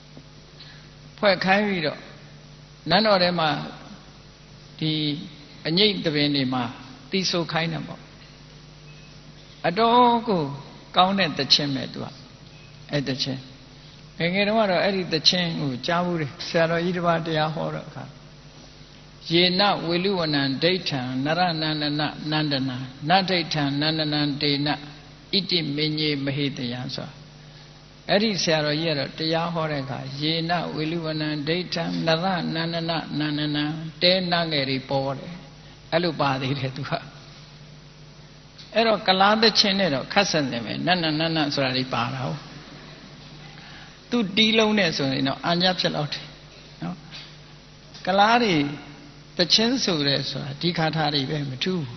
ပြီးတော့နန်းတော်ထဲမှာဒီအငိတ်တပင်တွေမှာတီးဆိုခိုင်းတယ်ပေါ့အတော်ကိုကောင်းတဲ့တချင်းပဲသူကအဲ့တချင်းငယ်တုန်းကတော့အဲ့ဒီတချင်းကိုကြားဘူးတယ်ဆရာတော်ကြီးတစ်ပါးတရားဟောတော့အခါယေနဝေလူဝနံဒိဋ္ဌံနရနန္ဒနနန္ဒနာနဒိဋ္ဌံနန္ဒနံတေနဣတိမင်းကြီးမဟိတယံဆိုအဲ့ဒီဆရာတော်ကြီးကတော့တရားဟောတဲ့အခါယေနဝေလူဝနံဒိဋ္ဌံနရနန္ဒနနန္ဒနာတဲနာငယ်တွေပေါ်တယ်အဲ့လိုပါသေးတယ်သူကအဲ့တော့ကလားသချင်းနဲ့တော့ခတ်ဆန်တယ်ပဲနန္နဆိုတာတွေပါတာဟုတ်သူတီးလုံးနဲ့ဆိုရင်တော့အာညဖြစ်တော့တယ်နော်ကလားတွေတချင်းဆိုရဲဆိုတာဒီခါထားတွေပဲမထူး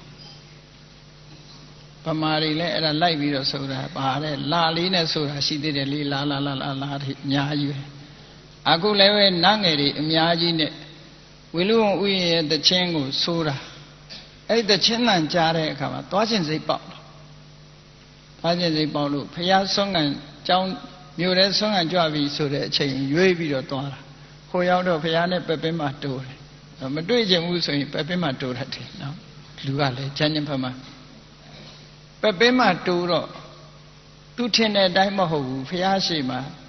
ဗမာတွေလည်းအဲ့ဒါလိုက်ပြီးတော့ဆိုတာပါတယ်လာလေးနဲ့ဆိုတာရှိသေးတယ်လေလာတွေအများကြီးပဲအခုလည်းပဲနတ်ငယ်တွေအများကြီးနဲ့ဝေလူဝဥယျာဉ်ရဲ့တချင်းကိုဆိုတာအဲ့ဒီတချင်းတန်ကြားတဲ့အခါမှာသွားခြင်းစိတ်ပေါက်လို့ဖះဆုံးကန်ကျောင်းမြို့ထဲဆုံးကန်ကြွပြီဆိုတဲ့အချိန်ရွေးပြီးတော့သွားတာဟိုရောက်တော့ဖះနဲ့ပက်ပင်းမှတိုးတယ်မတွေ့ချင်ဘူးဆိုရင်ပက်ပင်းမှတိုးတတ်တယ်နော်လူကလည်းချမ်းချင်းဖက်မှပက်ပင်းမှတိုးတော့သူထင်တဲ့အတိုင်းမဟုတ်ဘူးဖះရှိမှ